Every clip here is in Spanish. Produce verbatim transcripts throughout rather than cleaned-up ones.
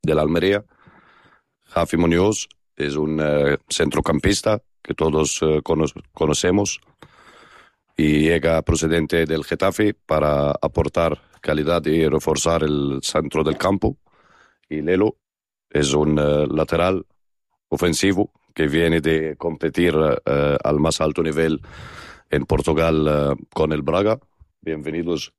del Almería. Javi Muñoz es un uh, centrocampista que todos uh, cono- conocemos y llega procedente del Getafe para aportar calidad y reforzar el centro del campo. Y Lelo es un uh, lateral ofensivo que viene de competir uh, al más alto nivel en Portugal uh, con el Braga. Bienvenidos.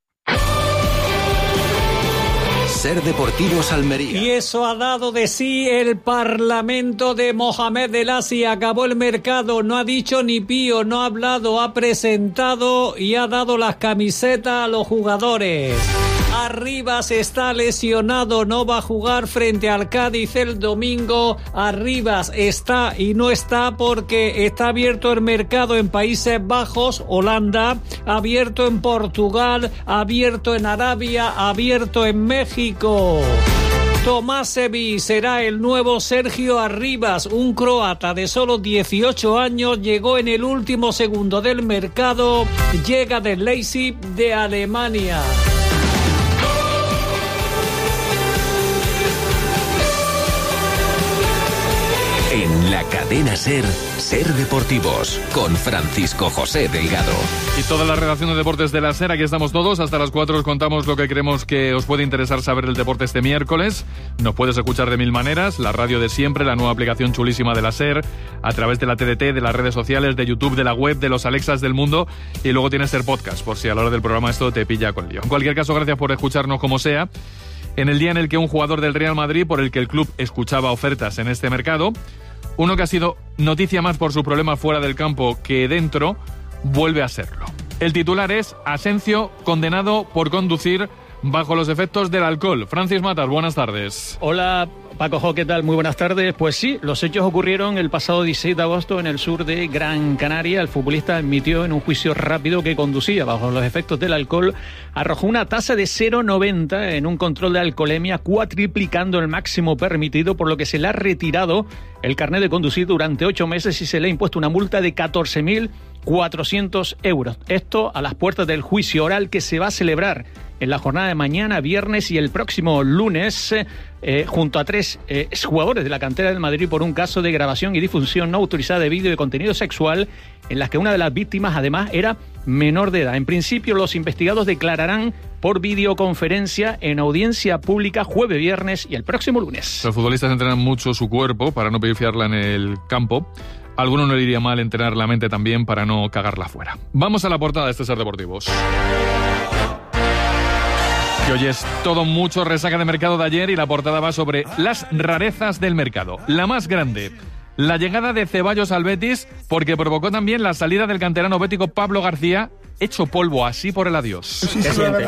Ser Deportivos Almería. Y eso ha dado de sí el Parlamento de Mohamed El Hassi. Acabó el mercado, no ha dicho ni pío, no ha hablado, ha presentado y ha dado las camisetas a los jugadores. Arribas está lesionado, no va a jugar frente al Cádiz el domingo. Arribas está y no está porque está abierto el mercado en Países Bajos, Holanda, abierto en Portugal, abierto en Arabia, abierto en México. Tomasevic será el nuevo Sergio Arribas, un croata de solo dieciocho años, llegó en el último segundo del mercado, llega del Leipzig de Alemania. En la cadena SER, Ser Deportivos, con Francisco José Delgado. Y toda la redacción de deportes de la SER, aquí estamos todos. Hasta las cuatro os contamos lo que creemos que os puede interesar saber del deporte este miércoles. Nos puedes escuchar de mil maneras, la radio de siempre, la nueva aplicación chulísima de la SER, a través de la T D T, de las redes sociales, de YouTube, de la web, de los Alexas del mundo. Y luego tienes SER Podcast, por si a la hora del programa esto te pilla con lío. En cualquier caso, gracias por escucharnos como sea. En el día en el que un jugador del Real Madrid, por el que el club escuchaba ofertas en este mercado, uno que ha sido noticia más por su problema fuera del campo que dentro, vuelve a serlo. El titular es Asensio condenado por conducir bajo los efectos del alcohol. Francis Matas, buenas tardes. Hola, Paco Jo, ¿qué tal? Muy buenas tardes. Pues sí, los hechos ocurrieron el pasado dieciséis de agosto en el sur de Gran Canaria. El futbolista admitió en un juicio rápido que conducía bajo los efectos del alcohol. Arrojó una tasa de cero coma noventa en un control de alcoholemia, cuatriplicando el máximo permitido, por lo que se le ha retirado el carnet de conducir durante ocho meses y se le ha impuesto una multa de catorce mil cuatrocientos euros. Esto a las puertas del juicio oral que se va a celebrar en la jornada de mañana, viernes y el próximo lunes, eh, junto a tres eh, jugadores de la cantera del Madrid por un caso de grabación y difusión no autorizada de vídeo de contenido sexual, en las que una de las víctimas además era menor de edad. En principio, los investigados declararán por videoconferencia en audiencia pública jueves, viernes y el próximo lunes. Los futbolistas entrenan mucho su cuerpo para no pifiarla en el campo. A alguno no le iría mal entrenar la mente también para no cagarla fuera. Vamos a la portada de este Ser Deportivos. Que hoy es todo mucho resaca de mercado de ayer y la portada va sobre las rarezas del mercado. La más grande, la llegada de Ceballos al Betis, porque provocó también la salida del canterano bético Pablo García, hecho polvo así por el adiós. Sí, ¿qué siente?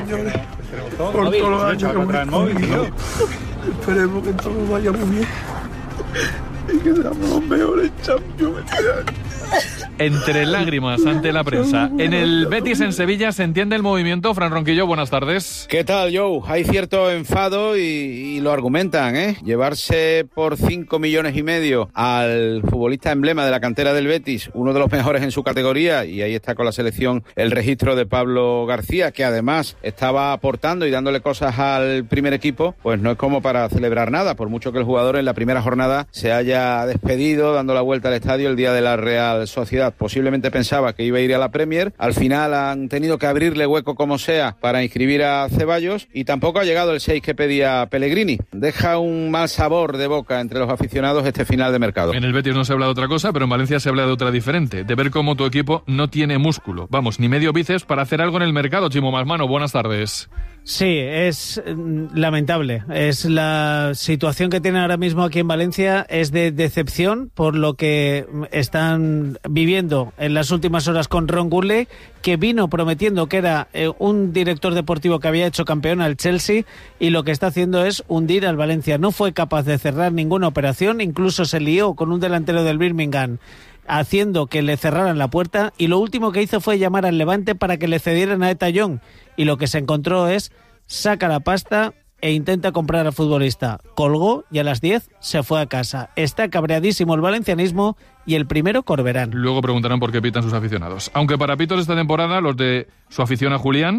Por todos los años que hemos comido. Esperemos que todo vaya muy bien y que seamos los mejores champions este año. Entre lágrimas ante la prensa. En el Betis en Sevilla se entiende el movimiento. Fran Ronquillo, buenas tardes. ¿Qué tal, Joe? Hay cierto enfado y, y lo argumentan, ¿eh? Llevarse por cinco millones y medio al futbolista emblema de la cantera del Betis, uno de los mejores en su categoría, y ahí está con la selección el registro de Pablo García, que además estaba aportando y dándole cosas al primer equipo, pues no es como para celebrar nada, por mucho que el jugador en la primera jornada se haya despedido dando la vuelta al estadio el día de la Real Sociedad. Posiblemente pensaba que iba a ir a la Premier, al final han tenido que abrirle hueco como sea para inscribir a Ceballos y tampoco ha llegado el seis que pedía Pellegrini. Deja un mal sabor de boca entre los aficionados este final de mercado. En el Betis no se habla de otra cosa, pero en Valencia se habla de otra diferente, de ver cómo tu equipo no tiene músculo, vamos, ni medio bíceps para hacer algo en el mercado. Chimo Masmano, buenas tardes. Sí, es lamentable. Es la situación que tienen ahora mismo aquí en Valencia, es de decepción por lo que están viviendo en las últimas horas con Ron Gourlay, que vino prometiendo que era eh, un director deportivo que había hecho campeón al Chelsea, y lo que está haciendo es hundir al Valencia. No fue capaz de cerrar ninguna operación, incluso se lió con un delantero del Birmingham haciendo que le cerraran la puerta, y lo último que hizo fue llamar al Levante para que le cedieran a Eta Young, y lo que se encontró es saca la pasta e intenta comprar al futbolista. Colgó y a las diez se fue a casa. Está cabreadísimo el valencianismo y el primero Corberán. Luego preguntarán por qué pitan sus aficionados. Aunque para pitos esta temporada, los de su afición a Julián,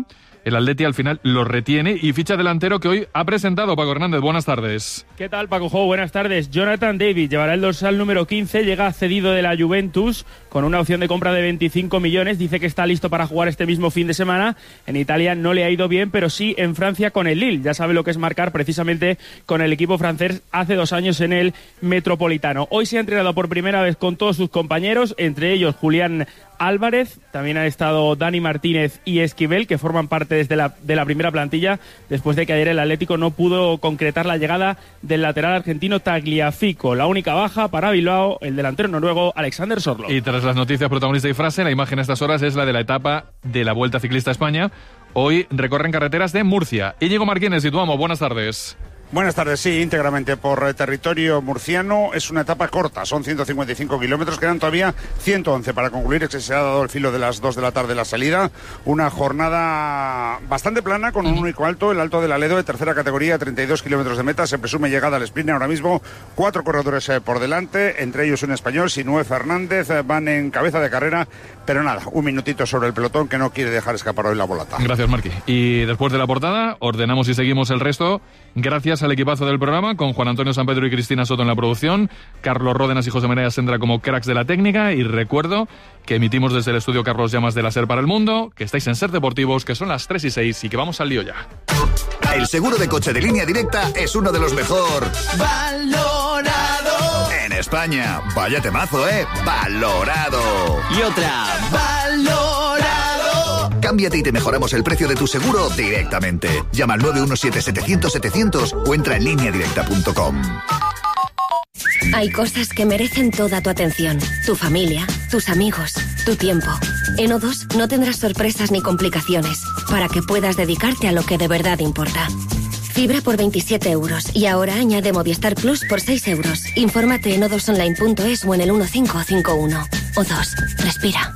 el Atleti al final lo retiene y ficha delantero que hoy ha presentado Paco Hernández. Buenas tardes. ¿Qué tal, Paco Jo? Buenas tardes. Jonathan David llevará el dorsal número quince, llega cedido de la Juventus con una opción de compra de veinticinco millones. Dice que está listo para jugar este mismo fin de semana. En Italia no le ha ido bien, pero sí en Francia con el Lille. Ya sabe lo que es marcar precisamente con el equipo francés hace dos años en el Metropolitano. Hoy se ha entrenado por primera vez con todos sus compañeros, entre ellos Julián Álvarez, también han estado Dani Martínez y Esquivel, que forman parte desde la, de la primera plantilla, después de que ayer el Atlético no pudo concretar la llegada del lateral argentino Tagliafico. La única baja para Bilbao, el delantero noruego Alexander Sorloth. Y tras las noticias protagonista y frase, la imagen a estas horas es la de la etapa de la Vuelta Ciclista a España. Hoy recorren carreteras de Murcia. Íñigo Martínez, situamos. Buenas tardes. Buenas tardes, sí, íntegramente por territorio murciano. Es una etapa corta, son ciento cincuenta y cinco kilómetros, quedan todavía ciento once para concluir, es que se ha dado el filo de las dos de la tarde la salida. Una jornada bastante plana con un único alto, el Alto del Aledo de tercera categoría, treinta y dos kilómetros de meta, se presume llegada al sprint ahora mismo, cuatro corredores eh, por delante, entre ellos un español, Sinué Fernández, eh, van en cabeza de carrera, pero nada, un minutito sobre el pelotón que no quiere dejar escapar hoy la volata. Gracias, Marqui. Y después de la portada, ordenamos y seguimos el resto, gracias al equipazo del programa, con Juan Antonio San Pedro y Cristina Soto en la producción, Carlos Ródenas y José María Sendra como cracks de la técnica, y recuerdo que emitimos desde el estudio Carlos Llamas de la SER para el mundo, que estáis en SER Deportivos, que son las tres y seis y que vamos al lío ya. El seguro de coche de Línea Directa es uno de los mejor valorado en España. Vaya temazo, ¿eh? Valorado. Y otra, valorado. Cámbiate y te mejoramos el precio de tu seguro directamente. Llama al nueve uno siete, setecientos, setecientos o entra en línea directa punto com. Hay cosas que merecen toda tu atención. Tu familia, tus amigos, tu tiempo. En O dos no tendrás sorpresas ni complicaciones para que puedas dedicarte a lo que de verdad importa. Fibra por veintisiete euros y ahora añade Movistar Plus por seis euros. Infórmate en o dos online punto es o en el uno cinco cinco uno. O dos, respira.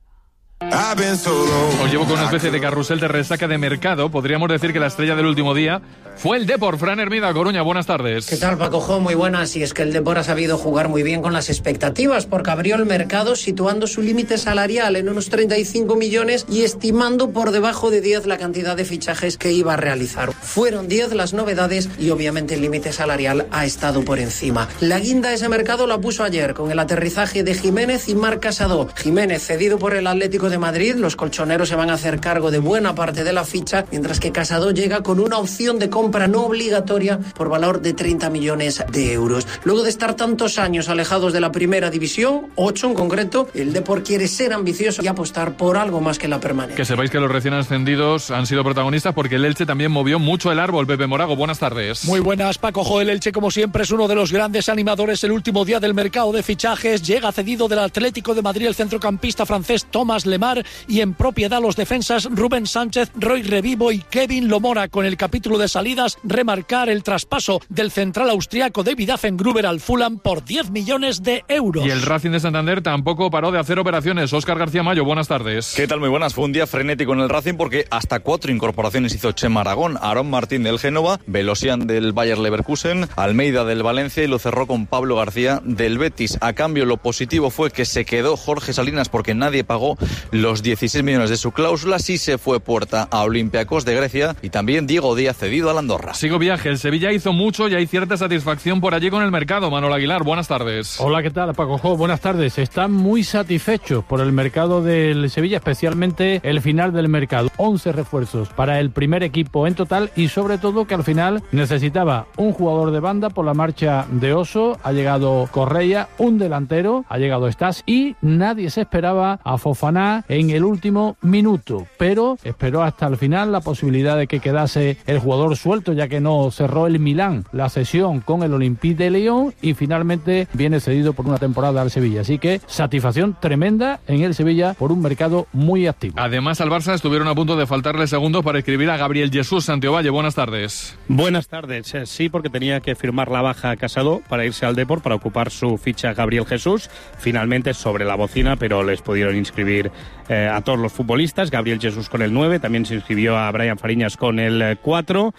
Os llevo con una especie de carrusel de resaca de mercado. Podríamos decir que la estrella del último día fue el Depor. Fran Hermida, Coruña, buenas tardes. ¿Qué tal, Paco Jo? Muy buenas. Y es que el Depor ha sabido jugar muy bien con las expectativas, porque abrió el mercado situando su límite salarial en unos treinta y cinco millones y estimando por debajo de diez la cantidad de fichajes que iba a realizar. Fueron diez las novedades y obviamente el límite salarial ha estado por encima. La guinda de ese mercado la puso ayer con el aterrizaje de Jiménez y Marc Casado. Jiménez cedido por el Atlético de Madrid, los colchoneros se van a hacer cargo de buena parte de la ficha, mientras que Casado llega con una opción de compra no obligatoria por valor de treinta millones de euros. Luego de estar tantos años alejados de la primera división, ocho en concreto, el Depor quiere ser ambicioso y apostar por algo más que la permanencia. Que sepáis que los recién ascendidos han sido protagonistas porque el Elche también movió mucho el árbol. Pepe Morago, buenas tardes. Muy buenas, Paco Jo. El Elche, como siempre, es uno de los grandes animadores. El último día del mercado de fichajes llega cedido del Atlético de Madrid el centrocampista francés Thomas Lemar, y en propiedad los defensas Rubén Sánchez, Roy Revivo y Kevin Lomora. Con el capítulo de salidas, remarcar el traspaso del central austriaco David Affengruber al Fulham por diez millones de euros. Y el Racing de Santander tampoco paró de hacer operaciones. Óscar García Mayo, buenas tardes. ¿Qué tal? Muy buenas. Fue un día frenético en el Racing porque hasta cuatro incorporaciones hizo Chema Aragón, Aarón Martín del Génova, Velosian del Bayer Leverkusen, Almeida del Valencia, y lo cerró con Pablo García del Betis. A cambio, lo positivo fue que se quedó Jorge Salinas porque nadie pagó los dieciséis millones de su cláusula. Sí se fue Puerta a Olympiacos de Grecia, y también Diego Díaz cedido al Andorra. Sigo viaje. El Sevilla hizo mucho y hay cierta satisfacción por allí con el mercado. Manuel Aguilar, buenas tardes. Hola, ¿qué tal, Paco Jo? Buenas tardes. Están muy satisfechos por el mercado del Sevilla, especialmente el final del mercado. once refuerzos para el primer equipo en total, y sobre todo que al final necesitaba un jugador de banda por la marcha de Oso. Ha llegado Correia, un delantero, ha llegado Stas, y nadie se esperaba a Fofaná en el último minuto, pero esperó hasta el final la posibilidad de que quedase el jugador suelto, ya que no cerró el Milán la sesión con el Olympique de Lyon, y finalmente viene cedido por una temporada al Sevilla. Así que satisfacción tremenda en el Sevilla por un mercado muy activo. Además, al Barça estuvieron a punto de faltarle segundos para escribir a Gabriel Jesús. Santiovalle, buenas tardes. Buenas tardes. Sí, porque tenía que firmar la baja a Casado para irse al Depor para ocupar su ficha Gabriel Jesús. Finalmente sobre la bocina, pero les pudieron inscribir eh, a todos los futbolistas. Gabriel Jesús con el nueve, también se inscribió a Brian Fariñas con el cuatro,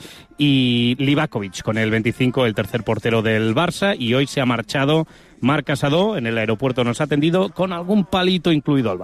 y Livakovic con el veinticinco, el tercer portero del Barça. Y hoy se ha marchado Marc Casado. En el aeropuerto nos ha atendido con algún palito incluido al Barça.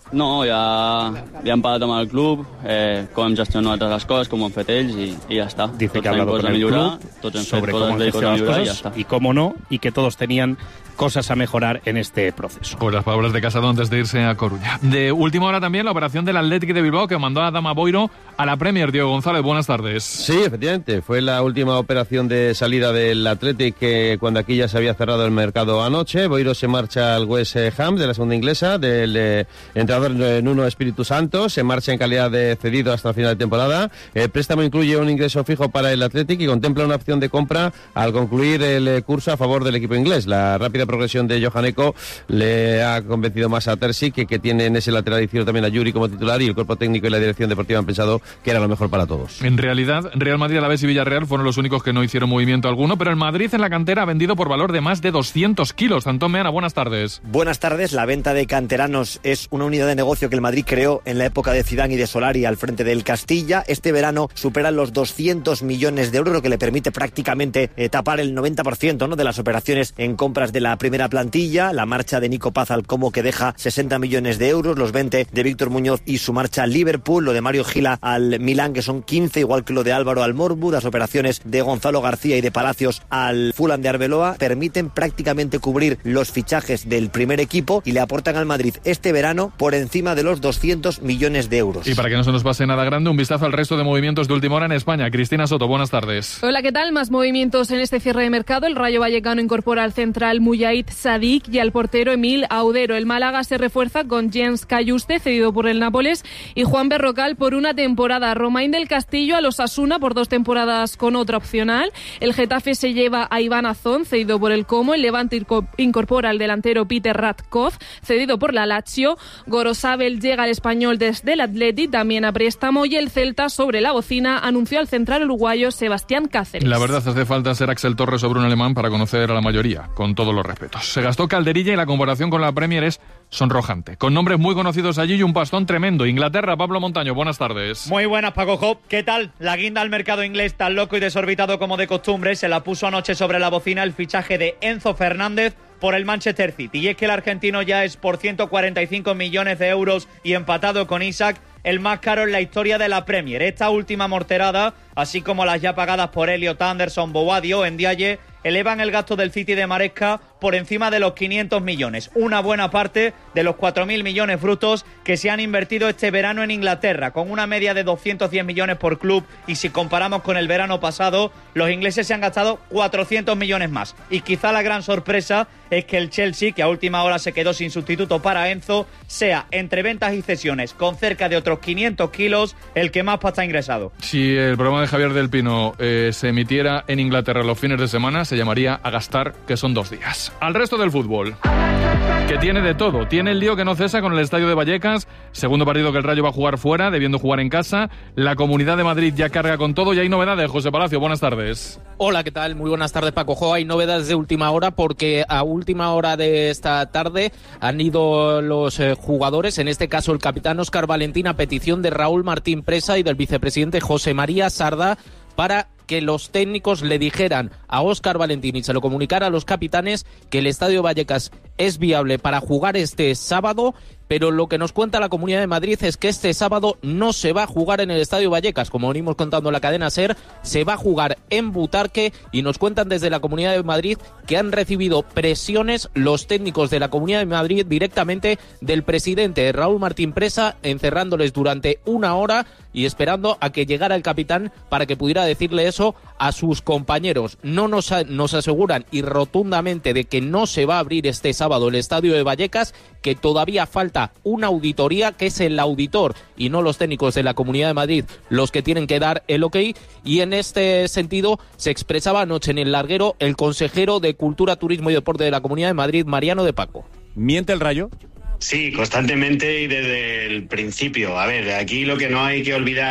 No, ja, ja hem parlat amb el club, eh, com hem gestionat les coses, com ho han fet ells i, i ja està. Dice tots que ha hablado con el millorar, club sobre cómo han gestionado las cosas y cómo no, y que todos tenían cosas a mejorar en este proceso. Pues las palabras de Casado antes de irse a Coruña. De última hora también la operación del Athletic de Bilbao que mandó a Adama Boiro a la Premier. Diego González, buenas tardes. Sí, efectivamente, fue la última operación de salida del Athletic que cuando aquí ya se había cerrado el mercado anoche. Boiro se marcha al West Ham de la segunda inglesa, del eh, entrenador Nuno Espíritu Santo, se marcha en calidad de cedido hasta el final de temporada. El préstamo incluye un ingreso fijo para el Athletic y contempla una opción de compra al concluir el eh, curso a favor del equipo inglés. La rápida progresión de Johan Eko le ha convencido más a Terzic, que, que tiene en ese lateral izquierdo también a Yuri como titular, y el cuerpo técnico y la dirección deportiva han pensado que era lo mejor para todos. En realidad, Real Madrid, Alavés y Villarreal fueron los únicos que no hicieron movimiento alguno, pero el Madrid en la cantera ha vendido por valor de más de doscientos kilos. Antón Meana, buenas tardes. Buenas tardes. La venta de canteranos es una unidad de negocio que el Madrid creó en la época de Zidane y de Solari al frente del Castilla. Este verano superan los doscientos millones de euros, lo que le permite prácticamente eh, tapar el noventa por ciento, ¿no?, de las operaciones en compras de la primera plantilla. La marcha de Nico Paz al Como, que deja sesenta millones de euros, los veinte de Víctor Muñoz y su marcha al Liverpool, lo de Mario Gila al Milán, que son quince, igual que lo de Álvaro al Morbu. Las operaciones de Gonzalo García y de Palacios al Fulham de Arbeloa permiten prácticamente cubrir los fichajes del primer equipo y le aportan al Madrid este verano por encima de los doscientos millones de euros. Y para que no se nos pase nada grande, un vistazo al resto de movimientos de última hora en España. Cristina Soto, buenas tardes. Hola, ¿qué tal? Más movimientos en este cierre de mercado. El Rayo Vallecano incorpora al central Mujahid Sadik y al portero Emil Audero. El Málaga se refuerza con Jens Cayuste, cedido por el Nápoles, y Juan Berrocal por una temporada. Romain del Castillo a los Asuna por dos temporadas con otra opcional. El Getafe se lleva a Iván Azón, cedido por el Como. El Levante incorpora al delantero Peter Radkov, cedido por la Lazio. Gorosabel llega al Español desde el Athletic, también a préstamo. Y el Celta, sobre la bocina, anunció al central uruguayo Sebastián Cáceres. La verdad, hace falta ser Axel Torres sobre un alemán para conocer a la mayoría, con todos los respetos. Se gastó Calderilla y la comparación con la Premier es sonrojante. Con nombres muy conocidos allí y un pastón tremendo. Inglaterra, Pablo Montaño, buenas tardes. Muy buenas, Paco Job. ¿Qué tal? La guinda al mercado inglés, tan loco y desorbitado como de costumbre, se la puso anoche sobre la bocina el fichaje de Enzo Fernández por el Manchester City. Y es que el argentino ya es por ciento cuarenta y cinco millones de euros y empatado con Isaac el más caro en la historia de la Premier. Esta última morterada, así como las ya pagadas por Elliot Anderson, Boadio, Ndiaye, elevan el gasto del City de Maresca por encima de los quinientos millones. Una buena parte de los cuatro mil millones brutos que se han invertido este verano en Inglaterra, con una media de doscientos diez millones por club, y si comparamos con el verano pasado, los ingleses se han gastado cuatrocientos millones más. Y quizá la gran sorpresa es que el Chelsea, que a última hora se quedó sin sustituto para Enzo, sea, entre ventas y cesiones, con cerca de otros quinientos kilos, el que más pasta ha ingresado. Si el programa de Javier del Pino eh, se emitiera en Inglaterra los fines de semana, se llamaría A Gastar, que son dos días. Al resto del fútbol, que tiene de todo. Tiene el lío que no cesa con el estadio de Vallecas, segundo partido que el Rayo va a jugar fuera, debiendo jugar en casa. La Comunidad de Madrid ya carga con todo y hay novedades. José Palacio, buenas tardes. Hola, ¿qué tal? Muy buenas tardes, Paco Jo. Hay novedades de última hora porque a última hora de esta tarde han ido los eh, jugadores, en este caso el capitán Óscar Valentín, a petición de Raúl Martín Presa y del vicepresidente José María Sarda, para que los técnicos le dijeran a Óscar Valentín y se lo comunicara a los capitanes que el Estadio Vallecas es viable para jugar este sábado. Pero lo que nos cuenta la Comunidad de Madrid es que este sábado no se va a jugar en el Estadio Vallecas, como venimos contando en la cadena SER, se va a jugar en Butarque, y nos cuentan desde la Comunidad de Madrid que han recibido presiones los técnicos de la Comunidad de Madrid directamente del presidente Raúl Martín Presa, encerrándoles durante una hora y esperando a que llegara el capitán para que pudiera decirle eso a sus compañeros. No nos, nos aseguran y rotundamente de que no se va a abrir este sábado el Estadio de Vallecas, que todavía falta una auditoría, que es el auditor y no los técnicos de la Comunidad de Madrid los que tienen que dar el ok, y en este sentido se expresaba anoche en el larguero el consejero de Cultura, Turismo y Deporte de la Comunidad de Madrid, Mariano de Paco. ¿Miente el Rayo? Sí, constantemente y desde el principio. A ver, aquí lo que no hay que olvidar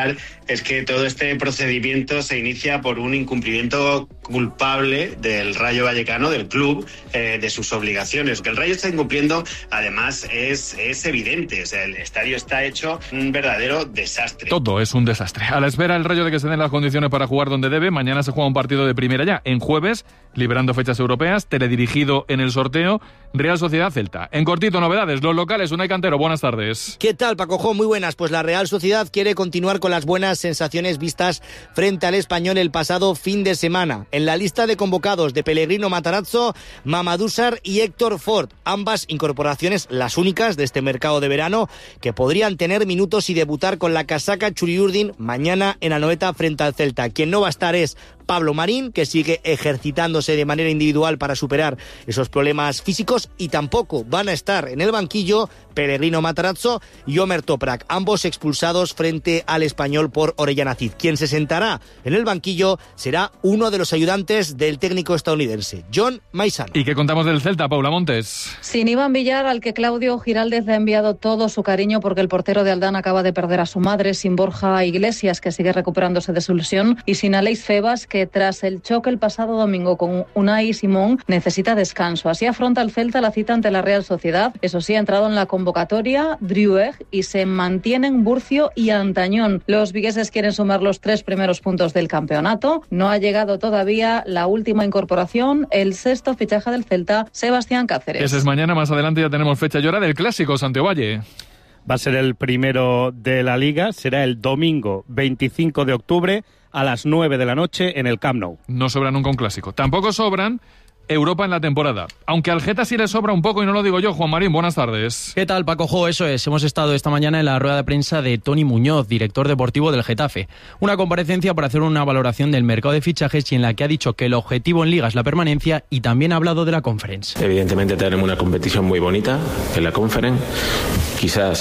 es que todo este procedimiento se inicia por un incumplimiento culpable del Rayo Vallecano, del club, eh, de sus obligaciones. Que el Rayo está incumpliendo, además, es, es evidente. O sea, el estadio está hecho un verdadero desastre. Todo es un desastre. A la espera el Rayo de que se den las condiciones para jugar donde debe, mañana se juega un partido de primera ya. En jueves, liberando fechas europeas, teledirigido en el sorteo, Real Sociedad Celta. En cortito, novedades, los locales, Unai Cantero, buenas tardes. ¿Qué tal, Paco Jo? Muy buenas. Pues la Real Sociedad quiere continuar con las buenas sensaciones vistas frente al Español el pasado fin de semana. En la lista de convocados de Pellegrino Matarazzo, Mamadou Sarr y Héctor Ford, ambas incorporaciones las únicas de este mercado de verano que podrían tener minutos y debutar con la casaca Churiurdin mañana en Anoeta frente al Celta. Quien no va a estar es Pablo Marín, que sigue ejercitándose de manera individual para superar esos problemas físicos, y tampoco van a estar en el banquillo Pellegrino Matarazzo y Omer Toprak, ambos expulsados frente al Español por Orellana Cid. Quien se sentará en el banquillo será uno de los ayudantes del técnico estadounidense, John Maizano. ¿Y qué contamos del Celta, Paula Montes? Sin Iván Villar, al que Claudio Giraldez le ha enviado todo su cariño porque el portero de Aldán acaba de perder a su madre, sin Borja Iglesias, que sigue recuperándose de su lesión, y sin Aleix Febas, que tras el choque el pasado domingo con Unai Simón necesita descanso. Así afronta el Celta la cita ante la Real Sociedad. Eso sí, ha entrado en la convocatoria Drioueg y se mantienen Burcio y Antañón. Los vigueses quieren sumar los tres primeros puntos del campeonato. No ha llegado todavía la última incorporación, el sexto fichaje del Celta, Sebastián Cáceres. Ese es mañana, más adelante ya tenemos fecha y hora del clásico, Santiago Valle. Va a ser el primero de la Liga, será el domingo veinticinco de octubre a las nueve de la noche en el Camp Nou. No sobra nunca un clásico. Tampoco sobran Europa en la temporada. Aunque al Geta sí le sobra un poco, y no lo digo yo. Juan Marín, buenas tardes. ¿Qué tal, Paco Jo? Eso es. Hemos estado esta mañana en la rueda de prensa de Toni Muñoz, director deportivo del Getafe. Una comparecencia para hacer una valoración del mercado de fichajes y en la que ha dicho que el objetivo en Liga es la permanencia, y también ha hablado de la Conference. Evidentemente tenemos una competición muy bonita en la Conference. Quizás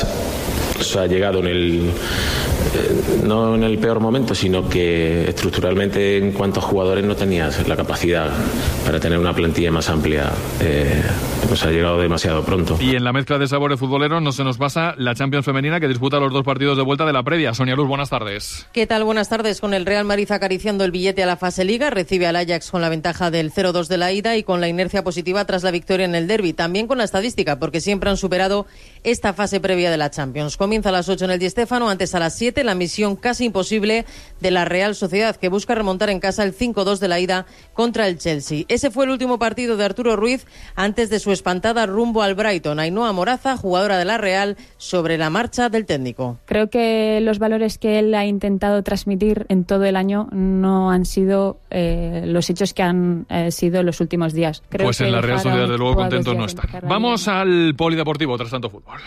se ha llegado en el eh, no en el peor momento, sino que estructuralmente en cuanto a jugadores no tenías la capacidad para tener una plantilla más amplia. Eh, pues ha llegado demasiado pronto. Y en la mezcla de sabores futboleros no se nos pasa la Champions femenina, que disputa los dos partidos de vuelta de la previa. Sonia Luz, buenas tardes. ¿Qué tal? Buenas tardes. Con el Real Madrid acariciando el billete a la fase Liga, recibe al Ajax con la ventaja del cero dos de la ida y con la inercia positiva tras la victoria en el derbi. También con la estadística, porque siempre han superado esta fase previa de la Champions. Comienza a las ocho en el Di Stéfano, antes a las siete, la misión casi imposible de la Real Sociedad, que busca remontar en casa el cinco dos de la ida contra el Chelsea. Ese fue el último partido de Arturo Ruiz antes de su espantada rumbo al Brighton. Ainhoa Moraza, jugadora de la Real, sobre la marcha del técnico. Creo que los valores que él ha intentado transmitir en todo el año no han sido eh, los hechos que han eh, sido los últimos días. Creo pues que en la Real Sociedad, de luego, contentos no están. Vamos al polideportivo tras tanto fútbol.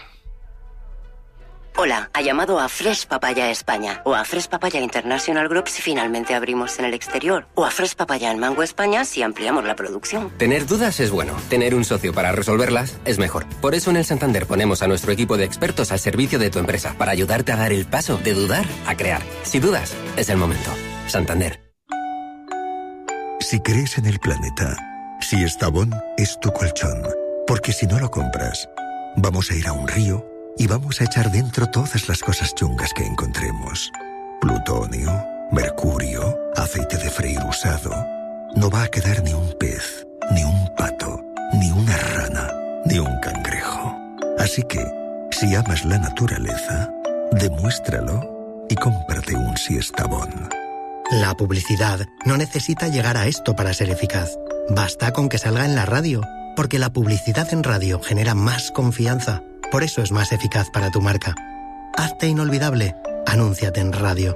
Hola, ha llamado a Fresh Papaya España o a Fresh Papaya International Group si finalmente abrimos en el exterior, o a Fresh Papaya en Mango España si ampliamos la producción. Tener dudas es bueno, tener un socio para resolverlas es mejor. Por eso en el Santander ponemos a nuestro equipo de expertos al servicio de tu empresa para ayudarte a dar el paso de dudar a crear. Si dudas, es el momento. Santander. Si crees en el planeta, si Estavón es tu colchón, porque si no lo compras, vamos a ir a un río y vamos a echar dentro todas las cosas chungas que encontremos. Plutonio, mercurio, aceite de freír usado. No va a quedar ni un pez, ni un pato, ni una rana, ni un cangrejo. Así que, si amas la naturaleza, demuéstralo y cómprate un Siestabón. La publicidad no necesita llegar a esto para ser eficaz. Basta con que salga en la radio, porque la publicidad en radio genera más confianza. Por eso es más eficaz para tu marca. Hazte inolvidable. Anúnciate en radio.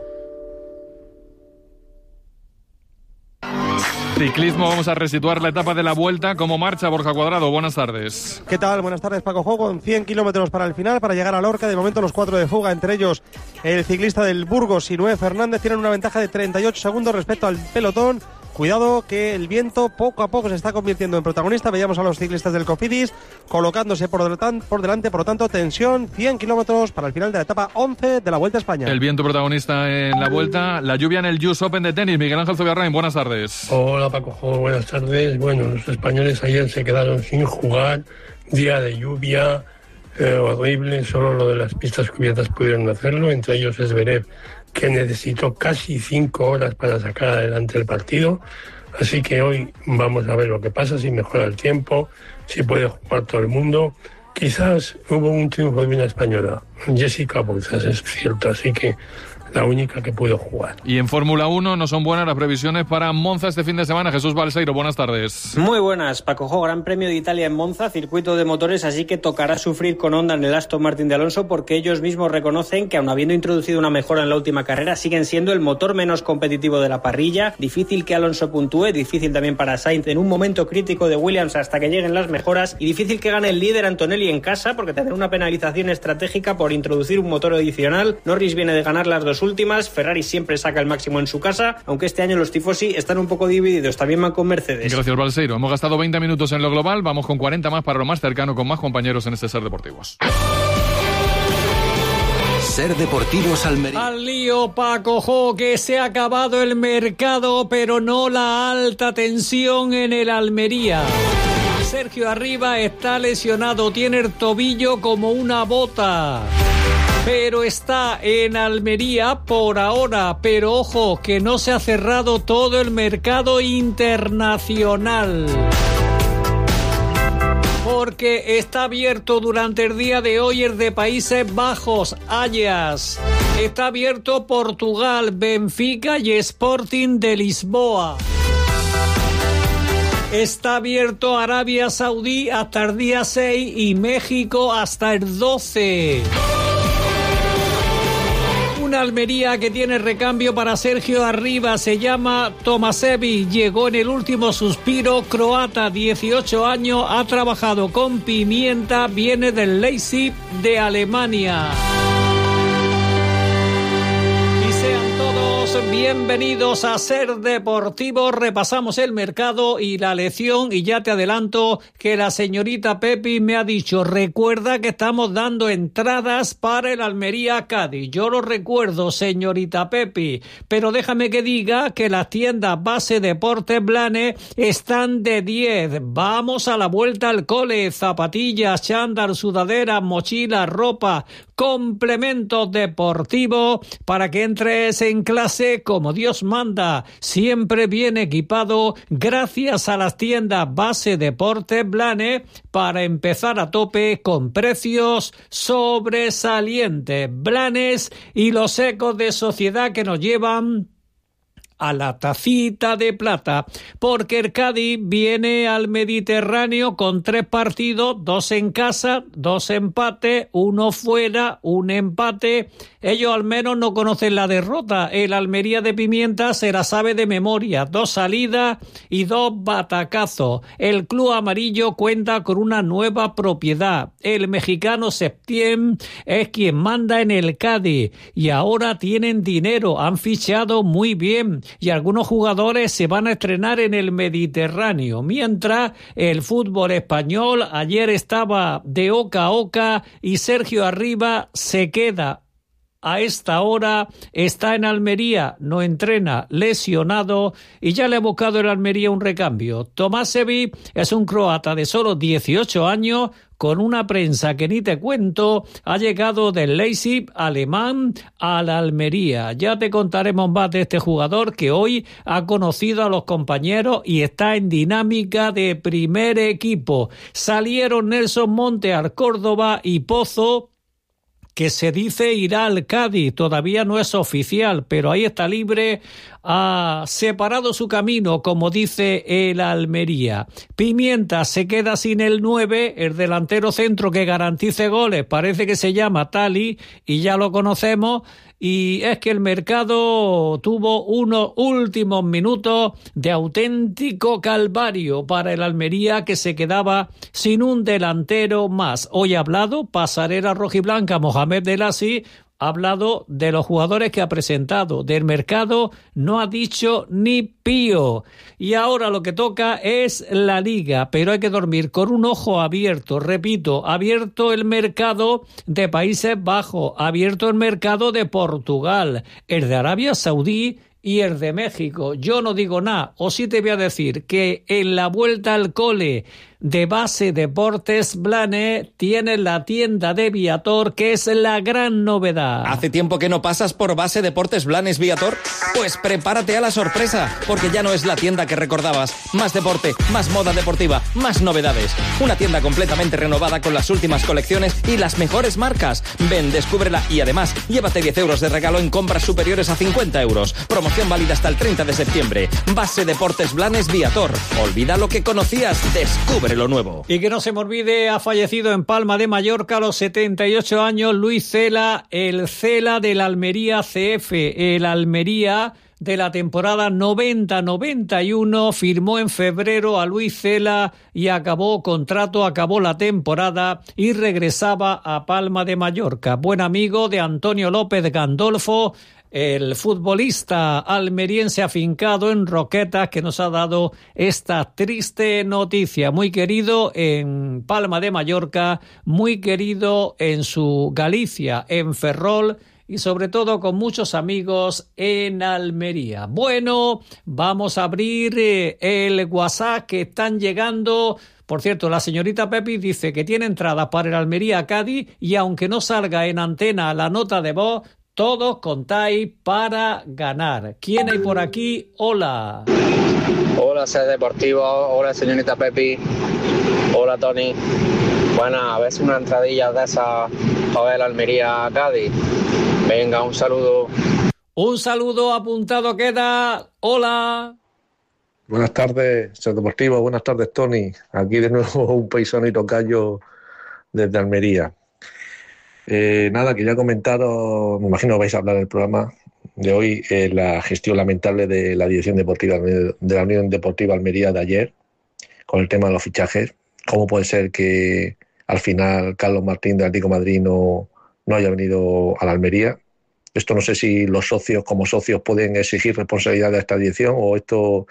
Ciclismo, vamos a resituar la etapa de la Vuelta. ¿Cómo marcha Borja Cuadrado? Buenas tardes. ¿Qué tal? Buenas tardes, Paco Jo. Con cien kilómetros para el final, para llegar a Lorca. De momento los cuatro de fuga, entre ellos el ciclista del Burgos, Sinué Fernández, tienen una ventaja de treinta y ocho segundos respecto al pelotón. Cuidado que el viento poco a poco se está convirtiendo en protagonista. Veíamos a los ciclistas del Cofidis colocándose por, por delante, por lo tanto, tensión, cien kilómetros para el final de la etapa once de la Vuelta a España. El viento protagonista en la Vuelta, la lluvia en el U S Open de tenis. Miguel Ángel Zubiarrain, buenas tardes. Hola, Paco Jo, buenas tardes. Bueno, los españoles ayer se quedaron sin jugar, día de lluvia eh, horrible, solo lo de las pistas cubiertas pudieron hacerlo, entre ellos Zverev que necesitó casi cinco horas para sacar adelante el partido. Así que hoy vamos a ver lo que pasa, si mejora el tiempo, si puede jugar todo el mundo. Quizás hubo un triunfo de una española, Jessica Bouzas, es cierto, así que la única que pudo jugar. Y en Fórmula uno no son buenas las previsiones para Monza este fin de semana. Jesús Balseiro, buenas tardes. Muy buenas, Paco Jo, Gran Premio de Italia en Monza, circuito de motores, así que tocará sufrir con Honda en el Aston Martin de Alonso, porque ellos mismos reconocen que, aun habiendo introducido una mejora en la última carrera, siguen siendo el motor menos competitivo de la parrilla. Difícil que Alonso puntúe, difícil también para Sainz en un momento crítico de Williams hasta que lleguen las mejoras, y difícil que gane el líder Antonelli en casa, porque tendrá una penalización estratégica por introducir un motor adicional. Norris viene de ganar las dos últimas, Ferrari siempre saca el máximo en su casa, aunque este año los tifosi están un poco divididos, también van con Mercedes. Gracias, Balseiro. Hemos gastado veinte minutos en lo global, vamos con cuarenta más para lo más cercano, con más compañeros en este Ser Deportivos. Ser Deportivos Almería. Al lío, Paco Jo, que se ha acabado el mercado, pero no la alta tensión en el Almería. Sergio Arribas está lesionado, tiene el tobillo como una bota, pero está en Almería por ahora. Pero ojo, que no se ha cerrado todo el mercado internacional, porque está abierto durante el día de hoy el de Países Bajos, Ajax. Está abierto Portugal, Benfica y Sporting de Lisboa. Está abierto Arabia Saudí hasta el día seis y México hasta el doce. Una Almería que tiene recambio para Sergio Arribas, se llama Tomasevic, llegó en el último suspiro, croata, dieciocho años, ha trabajado con Pimienta, viene del Leipzig de Alemania. Bienvenidos a Ser Deportivo. Repasamos el mercado y la lección, y ya te adelanto que la señorita Pepi me ha dicho: recuerda que estamos dando entradas para el Almería Cádiz. Yo lo recuerdo, señorita Pepi, pero déjame que diga que las tiendas Base Deportes Blanes están de diez. Vamos a la vuelta al cole: zapatillas, chándal, sudaderas, mochilas, ropa, complementos deportivos para que entres en clase como Dios manda, siempre bien equipado, gracias a las tiendas Base Deportes Blanes, para empezar a tope con precios sobresalientes. Blanes y los ecos de sociedad que nos llevan a la tacita de plata, porque el Cádiz viene al Mediterráneo con tres partidos, dos en casa, dos empates, uno fuera, un empate. Ellos al menos no conocen la derrota. El Almería de Pimienta se la sabe de memoria, dos salidas y dos batacazos. El club amarillo cuenta con una nueva propiedad. El mexicano Septién es quien manda en el Cádiz, y ahora tienen dinero, han fichado muy bien, y algunos jugadores se van a estrenar en el Mediterráneo. Mientras, el fútbol español ayer estaba de oca a oca y Sergio Arribas se queda. A esta hora está en Almería, no entrena, lesionado, y ya le ha buscado el Almería un recambio. Tomasevic es un croata de solo dieciocho años, con una prensa que ni te cuento, ha llegado del Leipzig alemán a la Almería. Ya te contaremos más de este jugador, que hoy ha conocido a los compañeros y está en dinámica de primer equipo. Salieron Nelson Monte al Córdoba y Pozo, que se dice irá al Cádiz, todavía no es oficial, pero ahí está libre, ha separado su camino, como dice el Almería. Pimienta se queda sin el nueve, el delantero centro que garantice goles, parece que se llama Tali, y ya lo conocemos. Y es que el mercado tuvo unos últimos minutos de auténtico calvario para el Almería, que se quedaba sin un delantero más. Hoy ha hablado Pasarela Rojiblanca, Mohamed Delasi, ha hablado de los jugadores que ha presentado. Del mercado no ha dicho ni pío. Y ahora lo que toca es la Liga, pero hay que dormir con un ojo abierto. Repito, abierto el mercado de Países Bajos, abierto el mercado de Portugal, el de Arabia Saudí y el de México. Yo no digo nada, o sí te voy a decir que en la vuelta al cole de Base Deportes Blanes tienen la tienda de Viator, que es la gran novedad. ¿Hace tiempo que no pasas por Base Deportes Blanes Viator? Pues prepárate a la sorpresa, porque ya no es la tienda que recordabas. Más deporte, más moda deportiva, más novedades. Una tienda completamente renovada con las últimas colecciones y las mejores marcas. Ven, descúbrela y además llévate diez euros de regalo en compras superiores a cincuenta euros. Promoción válida hasta el treinta de septiembre. Base Deportes Blanes Viator. Olvida lo que conocías, descubre lo nuevo. Y que no se me olvide, ha fallecido en Palma de Mallorca a los setenta y ocho años Luis Cela, el Cela del Almería C F. El Almería de la temporada noventa noventa y uno firmó en febrero a Luis Cela y acabó contrato, acabó la temporada y regresaba a Palma de Mallorca. Buen amigo de Antonio López Gandolfo, el futbolista almeriense afincado en Roquetas, que nos ha dado esta triste noticia. Muy querido en Palma de Mallorca, muy querido en su Galicia, en Ferrol, y sobre todo con muchos amigos en Almería. Bueno, vamos a abrir el WhatsApp, que están llegando. Por cierto, la señorita Pepi dice que tiene entradas para el Almería Cádiz, y aunque no salga en antena la nota de voz, todos contáis para ganar. ¿Quién hay por aquí? Hola. Hola, Ser Deportivo. Hola, señorita Pepi. Hola, Tony. Bueno, a ver si una entradilla de esas para ver la Almería Cádiz. Venga, un saludo. Un saludo apuntado queda. Hola. Buenas tardes, Ser Deportivo. Buenas tardes, Tony. Aquí de nuevo un paisano y tocayo desde Almería. Eh, nada, quería comentaros, me imagino que vais a hablar del programa de hoy, eh, la gestión lamentable de la dirección deportiva de la Unión Deportiva Almería de ayer, con el tema de los fichajes. ¿Cómo puede ser que al final Carlos Martín de Atlético de Madrid no, no haya venido a la Almería? Esto no sé si los socios como socios pueden exigir responsabilidad de esta dirección, o esto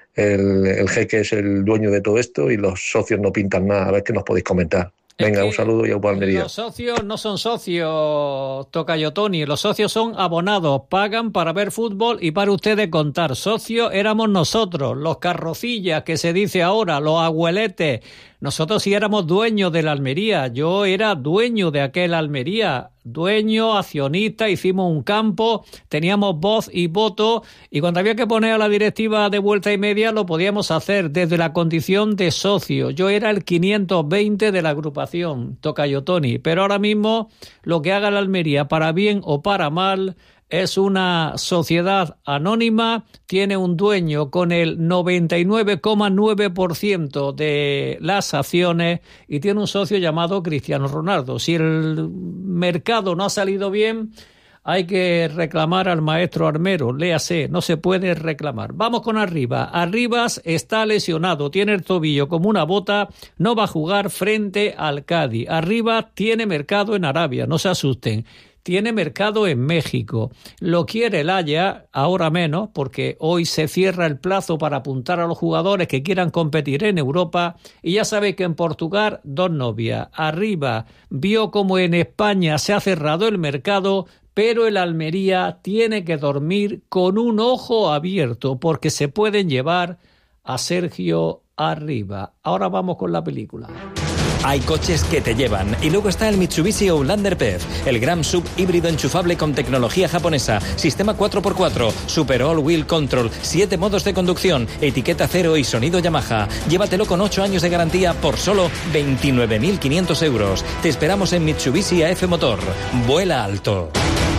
el, el jeque es el dueño de todo esto y los socios no pintan nada. A ver qué nos podéis comentar. Venga, un saludo y a Almería. Los socios no son socios, tocayo Tony. Los socios son abonados, pagan para ver fútbol y para ustedes contar. Socios éramos nosotros, los carrocillas que se dice ahora, los abueletes. Nosotros sí éramos dueños de la Almería. Yo era dueño de aquel Almería, dueño, accionista, hicimos un campo, teníamos voz y voto, y cuando había que poner a la directiva de vuelta y media lo podíamos hacer desde la condición de socio. Yo era el quinientos veinte de la agrupación, tocayo Tony, pero ahora mismo lo que haga la Almería, para bien o para mal, es una sociedad anónima, tiene un dueño con el noventa y nueve coma nueve por ciento de las acciones y tiene un socio llamado Cristiano Ronaldo. Si el mercado no ha salido bien, hay que reclamar al maestro armero, léase, no se puede reclamar. Vamos con Arriba. Arribas está lesionado, tiene el tobillo como una bota, no va a jugar frente al Cádiz. Arribas tiene mercado en Arabia, no se asusten. Tiene mercado en México. Lo quiere el Haya, ahora menos, porque hoy se cierra el plazo para apuntar a los jugadores que quieran competir en Europa. Y ya sabéis que en Portugal, dos novias. Arriba vio como en España se ha cerrado el mercado, pero el Almería tiene que dormir con un ojo abierto, porque se pueden llevar a Sergio Arriba. Ahora vamos con la película. Hay coches que te llevan, y luego está el Mitsubishi Outlander P E V, el Gran Sub híbrido enchufable con tecnología japonesa, sistema cuatro por cuatro, Super All Wheel Control, siete modos de conducción, etiqueta cero y sonido Yamaha. Llévatelo con ocho años de garantía por solo veintinueve mil quinientos euros. Te esperamos en Mitsubishi A F Motor. Vuela alto.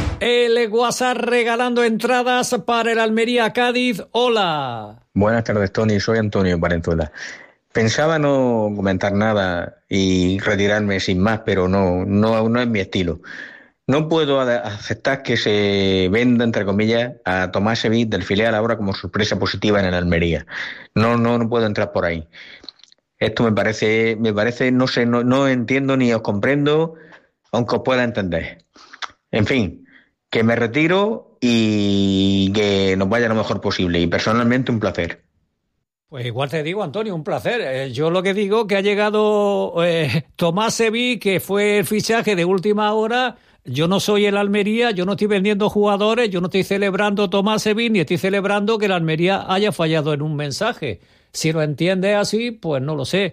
El WhatsApp regalando entradas para el Almería Cádiz. Hola. Buenas tardes, Tony. Soy Antonio Valenzuela. Pensaba no comentar nada y retirarme sin más, pero no, no, no es mi estilo. No puedo aceptar que se venda, entre comillas, a Tomás Evit del filial ahora como sorpresa positiva en el Almería. No, no, no puedo entrar por ahí. Esto me parece, me parece, no sé, no, no entiendo ni os comprendo, aunque os pueda entender. En fin, que me retiro y que nos vaya lo mejor posible. Y personalmente un placer. Pues igual te digo, Antonio, un placer. Eh, yo lo que digo que ha llegado eh, Tomás Evit, que fue el fichaje de última hora. Yo no soy el Almería, yo no estoy vendiendo jugadores, yo no estoy celebrando Tomás Evit, ni estoy celebrando que el Almería haya fallado en un mensaje. Si lo entiendes así, pues no lo sé.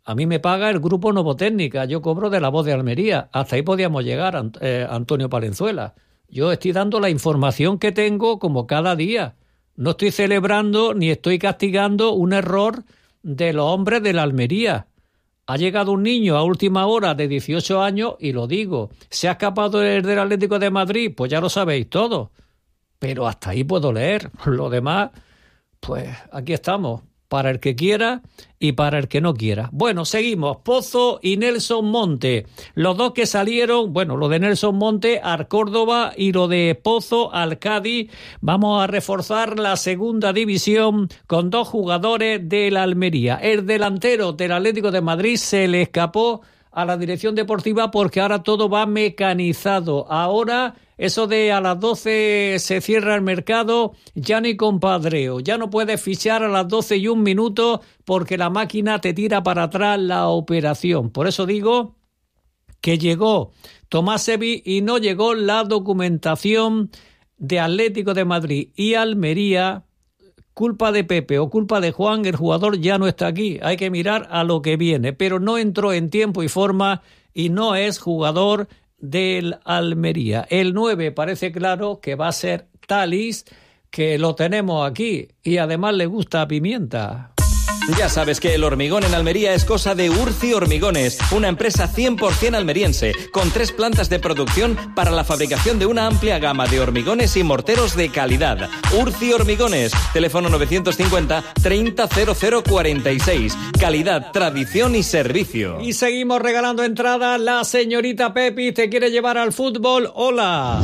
A mí me paga el Grupo Novotécnica, yo cobro de La Voz de Almería. Hasta ahí podíamos llegar, eh, Antonio Palenzuela. Yo estoy dando la información que tengo como cada día. No estoy celebrando ni estoy castigando un error de los hombres de la Almería. Ha llegado un niño a última hora de dieciocho años y lo digo. ¿Se ha escapado del, del Atlético de Madrid? Pues ya lo sabéis todo. Pero hasta ahí puedo leer. Lo demás, pues aquí estamos. Para el que quiera y para el que no quiera. Bueno, seguimos. Pozo y Nelson Monte. Los dos que salieron, bueno, lo de Nelson Monte al Córdoba y lo de Pozo al Cádiz. Vamos a reforzar la segunda división con dos jugadores de la Almería. El delantero del Atlético de Madrid se le escapó a la dirección deportiva porque ahora todo va mecanizado. Ahora eso de a las doce se cierra el mercado, ya ni compadreo. Ya no puedes fichar a las doce y un minuto porque la máquina te tira para atrás la operación. Por eso digo que llegó Tomasevic y no llegó la documentación de Atlético de Madrid y Almería. Culpa de Pepe o culpa de Juan, el jugador ya no está aquí. Hay que mirar a lo que viene. Pero no entró en tiempo y forma y no es jugador del Almería. El nueve parece claro que va a ser Talis, que lo tenemos aquí y además le gusta a Pimienta. Ya sabes que el hormigón en Almería es cosa de Urci Hormigones, una empresa cien por ciento almeriense, con tres plantas de producción para la fabricación de una amplia gama de hormigones y morteros de calidad. Urci Hormigones, teléfono novecientos cincuenta treinta cero cero cuarenta y seis. Calidad, tradición y servicio. Y seguimos regalando entradas. La señorita Pepi te quiere llevar al fútbol. Hola.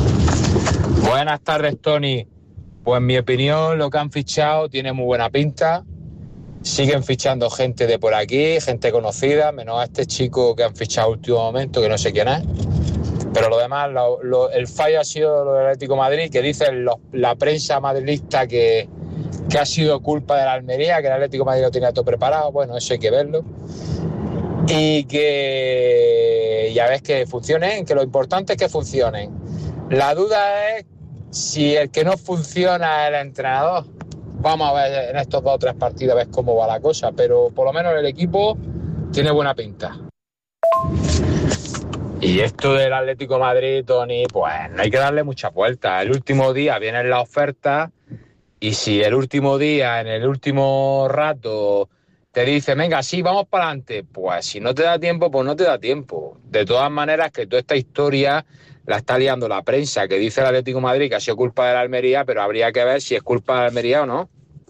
Buenas tardes, Tony. Pues en mi opinión lo que han fichado tiene muy buena pinta. Siguen fichando gente de por aquí, gente conocida, menos a este chico que han fichado a último momento, que no sé quién es. Pero lo demás, lo, lo, el fallo ha sido lo del Atlético de Madrid, que dice lo, la prensa madridista que, que ha sido culpa de la Almería, que el Atlético de Madrid lo tenía todo preparado. Bueno, eso hay que verlo. Y que ya ves que funcionen, que lo importante es que funcionen. La duda es si el que no funciona es el entrenador. Vamos a ver en estos dos o tres partidos a ver cómo va la cosa, pero por lo menos el equipo tiene buena pinta. Y esto del Atlético de Madrid, Tony, pues no hay que darle mucha vuelta. El último día viene la oferta y si el último día, en el último rato, te dice, venga, sí, vamos para adelante, pues si no te da tiempo, pues no te da tiempo. De todas maneras, que toda esta historia la está liando la prensa, que dice el Atlético de Madrid que ha sido culpa de la Almería, pero habría que ver si es culpa de la Almería o no.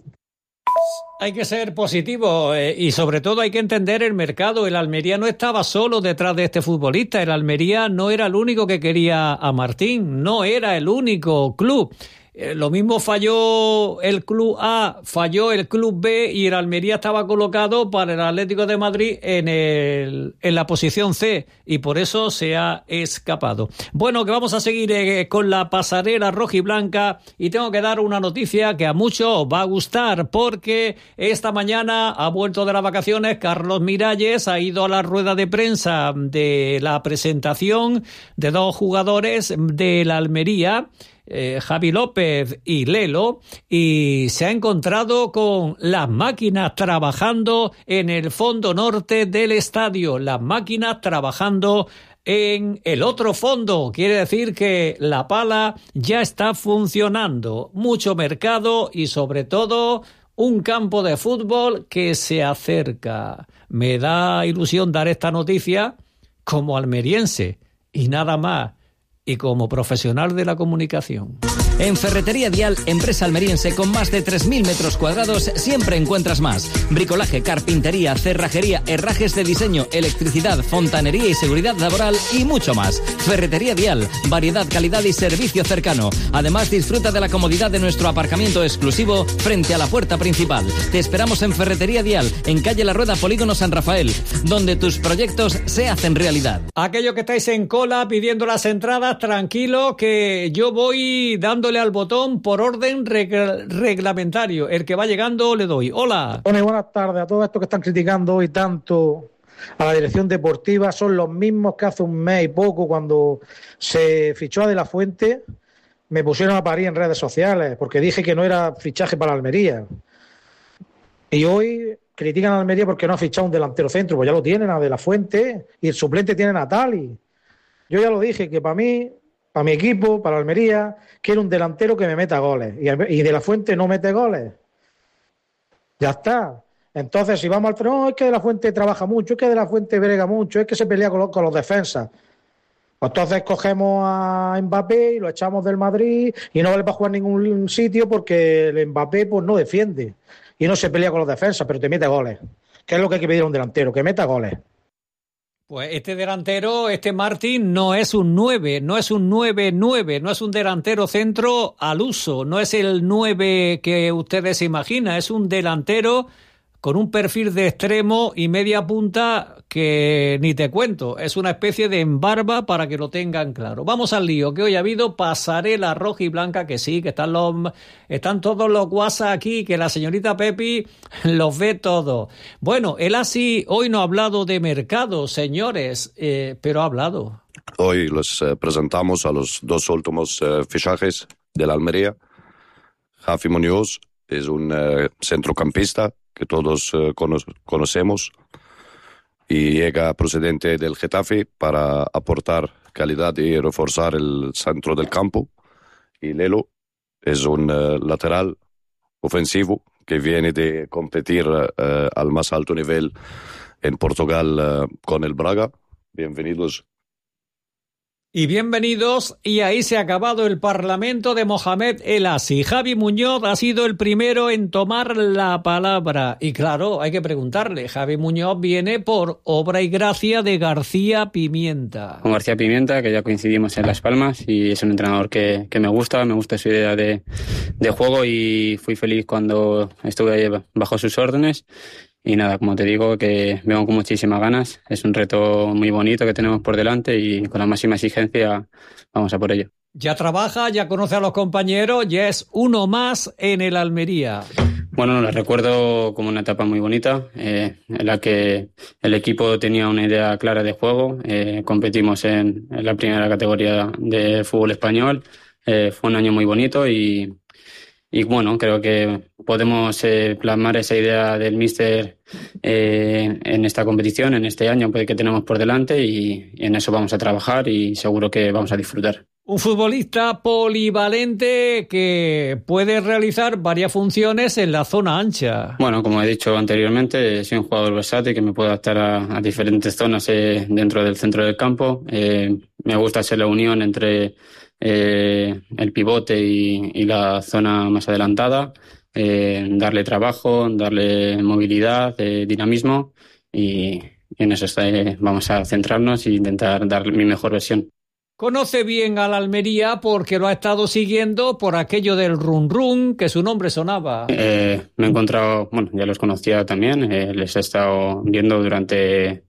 Hay que ser positivo eh, y sobre todo hay que entender el mercado. El Almería no estaba solo detrás de este futbolista. El Almería no era el único que quería a Martín, no era el único club. Eh, lo mismo falló el Club A, falló el Club B y el Almería estaba colocado para el Atlético de Madrid en, el, en la posición C y por eso se ha escapado. Bueno, que vamos a seguir eh, con la pasarela rojiblanca y tengo que dar una noticia que a muchos os va a gustar porque esta mañana ha vuelto de las vacaciones Carlos Miralles, ha ido a la rueda de prensa de la presentación de dos jugadores de la Almería, Eh, Javi López y Lelo, y se ha encontrado con las máquinas trabajando en el fondo norte del estadio, las máquinas trabajando en el otro fondo. Quiere decir que la pala ya está funcionando, mucho mercado y sobre todo un campo de fútbol que se acerca. Me da ilusión dar esta noticia como almeriense y nada más. Y como profesional de la comunicación. En Ferretería Dial, empresa almeriense con más de tres mil metros cuadrados, siempre encuentras más. Bricolaje, carpintería, cerrajería, herrajes de diseño, electricidad, fontanería y seguridad laboral y mucho más. Ferretería Dial, variedad, calidad y servicio cercano. Además, disfruta de la comodidad de nuestro aparcamiento exclusivo frente a la puerta principal. Te esperamos en Ferretería Dial, en calle La Rueda, Polígono San Rafael, donde tus proyectos se hacen realidad. Aquellos que estáis en cola pidiendo las entradas, tranquilo, que yo voy dándole al botón por orden reg- reglamentario. El que va llegando le doy. Hola. Bueno, y buenas tardes a todos estos que están criticando hoy tanto a la dirección deportiva. Son los mismos que hace un mes y poco, cuando se fichó a De La Fuente, me pusieron a parir en redes sociales porque dije que no era fichaje para Almería. Y hoy critican a Almería porque no ha fichado un delantero centro, pues ya lo tienen, a De La Fuente, y el suplente tienen a Tali. Yo ya lo dije, que para mí, para mi equipo, para Almería, quiero un delantero que me meta goles, y, y De La Fuente no mete goles. Ya está. Entonces, si vamos al freno, no, es que De La Fuente trabaja mucho, es que De La Fuente brega mucho, es que se pelea con los, con los defensas. Pues entonces cogemos a Mbappé y lo echamos del Madrid y no vale para jugar en ningún sitio porque el Mbappé pues no defiende y no se pelea con los defensas, pero te mete goles. ¿Qué es lo que hay que pedir a un delantero? Que meta goles. Pues este delantero, este Martín, no es un nueve, no es un nueve nueve, no es un delantero centro al uso, no es el nueve que ustedes se imaginan, es un delantero con un perfil de extremo y media punta que ni te cuento, es una especie de embarba para que lo tengan claro. Vamos al lío, que hoy ha habido pasarela roja y blanca, que sí, que están los están todos los WhatsApp aquí, que la señorita Pepi los ve todos. Bueno, él así hoy no ha hablado de mercado, señores, eh, pero ha hablado. Hoy les eh, presentamos a los dos últimos eh, fichajes de la Almería. Javi Muñoz es un eh, centrocampista que todos uh, cono- conocemos y llega procedente del Getafe para aportar calidad y reforzar el centro del campo. Y Lelo es un uh, lateral ofensivo que viene de competir uh, al más alto nivel en Portugal uh, con el Braga. Bienvenidos. Y bienvenidos, y ahí se ha acabado el Parlamento de Mohamed El Asi. Javi Muñoz ha sido el primero en tomar la palabra. Y claro, hay que preguntarle, Javi Muñoz viene por obra y gracia de García Pimienta. Con García Pimienta, que ya coincidimos en Las Palmas, y es un entrenador que, que me gusta, me gusta su idea de, de juego, y fui feliz cuando estuve ahí bajo sus órdenes. Y nada, como te digo, que vengo con muchísimas ganas. Es un reto muy bonito que tenemos por delante y con la máxima exigencia vamos a por ello. Ya trabaja, ya conoce a los compañeros, ya es uno más en el Almería. Bueno, lo recuerdo como una etapa muy bonita, eh, en la que el equipo tenía una idea clara de juego. Eh, competimos en, en la primera categoría de fútbol español. Eh, fue un año muy bonito y... Y bueno, creo que podemos eh, plasmar esa idea del míster eh, en esta competición, en este año que tenemos por delante, y, y en eso vamos a trabajar y seguro que vamos a disfrutar. Un futbolista polivalente que puede realizar varias funciones en la zona ancha. Bueno, como he dicho anteriormente, soy un jugador versátil que me puedo adaptar a, a diferentes zonas eh, dentro del centro del campo. Eh, me gusta hacer la unión entre Eh, el pivote y, y la zona más adelantada, eh, darle trabajo, darle movilidad, eh, dinamismo, y, y en eso está, eh, vamos a centrarnos e intentar dar mi mejor versión. Conoce bien a la Almería porque lo ha estado siguiendo por aquello del run run, que su nombre sonaba. Eh, me he encontrado, bueno, ya los conocía también, eh, les he estado viendo durante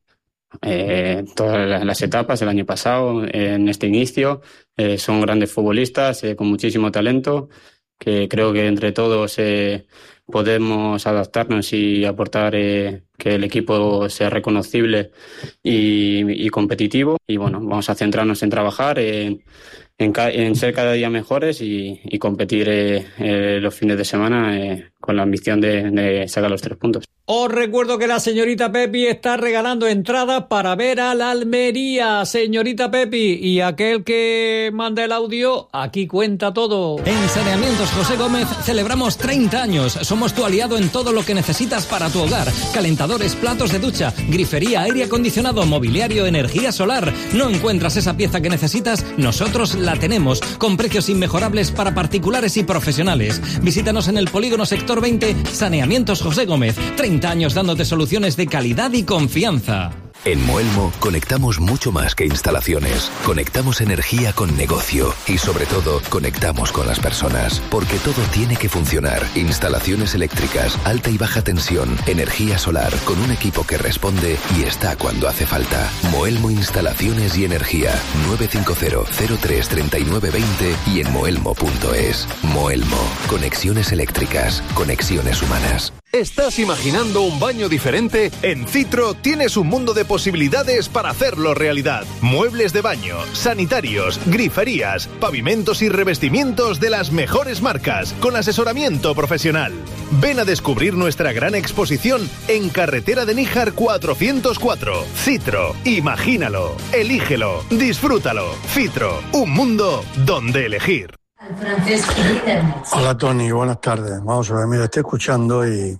Eh, todas las etapas el año pasado, eh, en este inicio. Eh, son grandes futbolistas eh, con muchísimo talento, que creo que entre todos eh, podemos adaptarnos y aportar eh, que el equipo sea reconocible y, y competitivo. Y bueno, vamos a centrarnos en trabajar, en, en, ca- en ser cada día mejores y, y competir eh, eh, los fines de semana eh, con la ambición de, de sacar los tres puntos. Os recuerdo que la señorita Pepi está regalando entradas para ver a la Almería. Señorita Pepi, y aquel que manda el audio, aquí cuenta todo. En Saneamientos José Gómez celebramos treinta años. Somos tu aliado en todo lo que necesitas para tu hogar. Calentadores, platos de ducha, grifería, aire acondicionado, mobiliario, energía solar. ¿No encuentras esa pieza que necesitas? Nosotros la tenemos, con precios inmejorables para particulares y profesionales. Visítanos en el Polígono Sector veinte, Saneamientos José Gómez. treinta años dándote soluciones de calidad y confianza. En Moelmo conectamos mucho más que instalaciones. Conectamos energía con negocio y sobre todo conectamos con las personas. Porque todo tiene que funcionar. Instalaciones eléctricas, alta y baja tensión, energía solar, con un equipo que responde y está cuando hace falta. Moelmo Instalaciones y Energía. nueve cinco cero, cero tres, tres nueve dos cero y en moelmo punto es. Moelmo. Conexiones eléctricas. Conexiones humanas. ¿Estás imaginando un baño diferente? En Citro tienes un mundo de posibilidades para hacerlo realidad. Muebles de baño, sanitarios, griferías, pavimentos y revestimientos de las mejores marcas, con asesoramiento profesional. Ven a descubrir nuestra gran exposición en Carretera de Níjar cuatrocientos cuatro. Citro, imagínalo, elígelo, disfrútalo. Citro, un mundo donde elegir. Hola Tony, buenas tardes. Vamos a ver, mira, estoy escuchando y,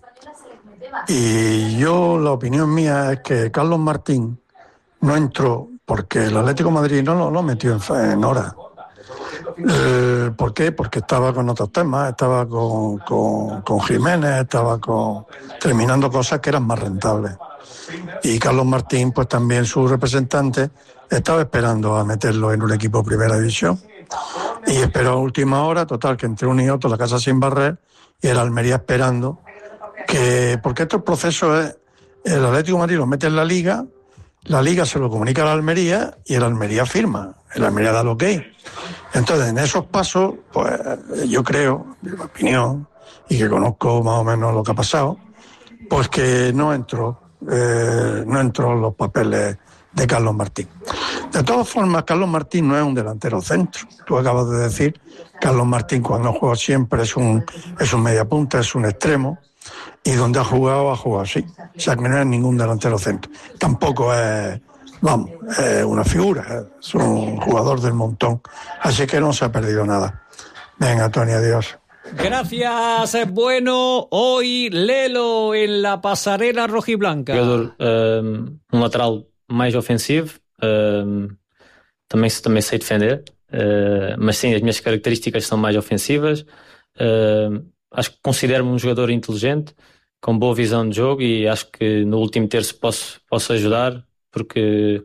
y yo la opinión mía es que Carlos Martín no entró porque el Atlético de Madrid no lo, lo metió en, en hora. Eh, ¿Por qué? Porque estaba con otros temas, estaba con, con, con Jiménez, estaba con, terminando cosas que eran más rentables. Y Carlos Martín, pues también su representante, estaba esperando a meterlo en un equipo de primera división. Y esperó a última hora, total, que entre uno y otro la casa sin barrer, y el Almería esperando que, porque estos procesos es, el Atlético de Madrid lo mete en la Liga, la Liga se lo comunica a la Almería y el Almería firma, el Almería da el ok. Entonces, en esos pasos, pues yo creo, en mi opinión, y que conozco más o menos lo que ha pasado, pues que no entró, eh, no entró en los papeles de Carlos Martín. De todas formas, Carlos Martín no es un delantero centro. Tú acabas de decir, Carlos Martín cuando juega siempre es un, es un mediapunta, es un extremo, y donde ha jugado, ha jugado así. O sea, que no es ningún delantero centro. Tampoco es, vamos, es una figura, es un jugador del montón. Así que no se ha perdido nada. Venga, Tony, adiós. Gracias, es bueno. Hoy Lelo en la pasarela rojiblanca. Jogador, um, um lateral mais ofensivo, um, também, também sei defender, uh, mas sim, as minhas características são mais ofensivas. Uh, acho que considero-me um jogador inteligente, com boa visão de jogo, e acho que no último terço posso, posso ajudar, porque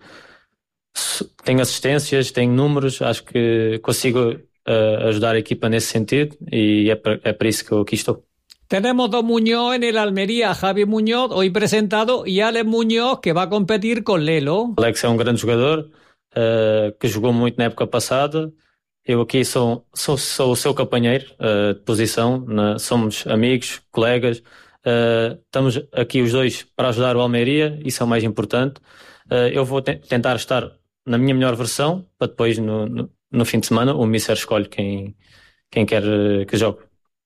tenho assistências, tenho números, acho que consigo uh, ajudar a equipa nesse sentido, e é para, é para isso que eu aqui estou. Tenemos dos Muñoz en el Almería, Javi Muñoz, hoy presentado, y Alex Muñoz, que va a competir con Lelo. Alex é um grande jogador, uh, que jogou muito na época passada. Eu aqui sou, sou, sou o seu companheiro uh, de posição, na, somos amigos, colegas, uh, estamos aqui os dois para ajudar o Almeria, isso é o mais importante. Uh, eu vou te- tentar estar na minha melhor versão, para depois, no, no, no fim de semana, o Mister escolhe quem, quem quer uh, que jogue.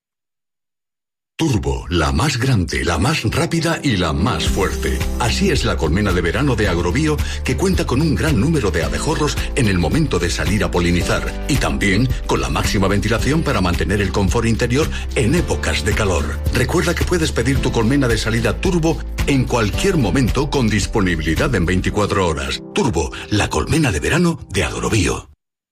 Turbo, la más grande, la más rápida y la más fuerte. Así es la colmena de verano de Agrobio, que cuenta con un gran número de abejorros en el momento de salir a polinizar y también con la máxima ventilación para mantener el confort interior en épocas de calor. Recuerda que puedes pedir tu colmena de salida Turbo en cualquier momento con disponibilidad en veinticuatro horas. Turbo, la colmena de verano de Agrobio.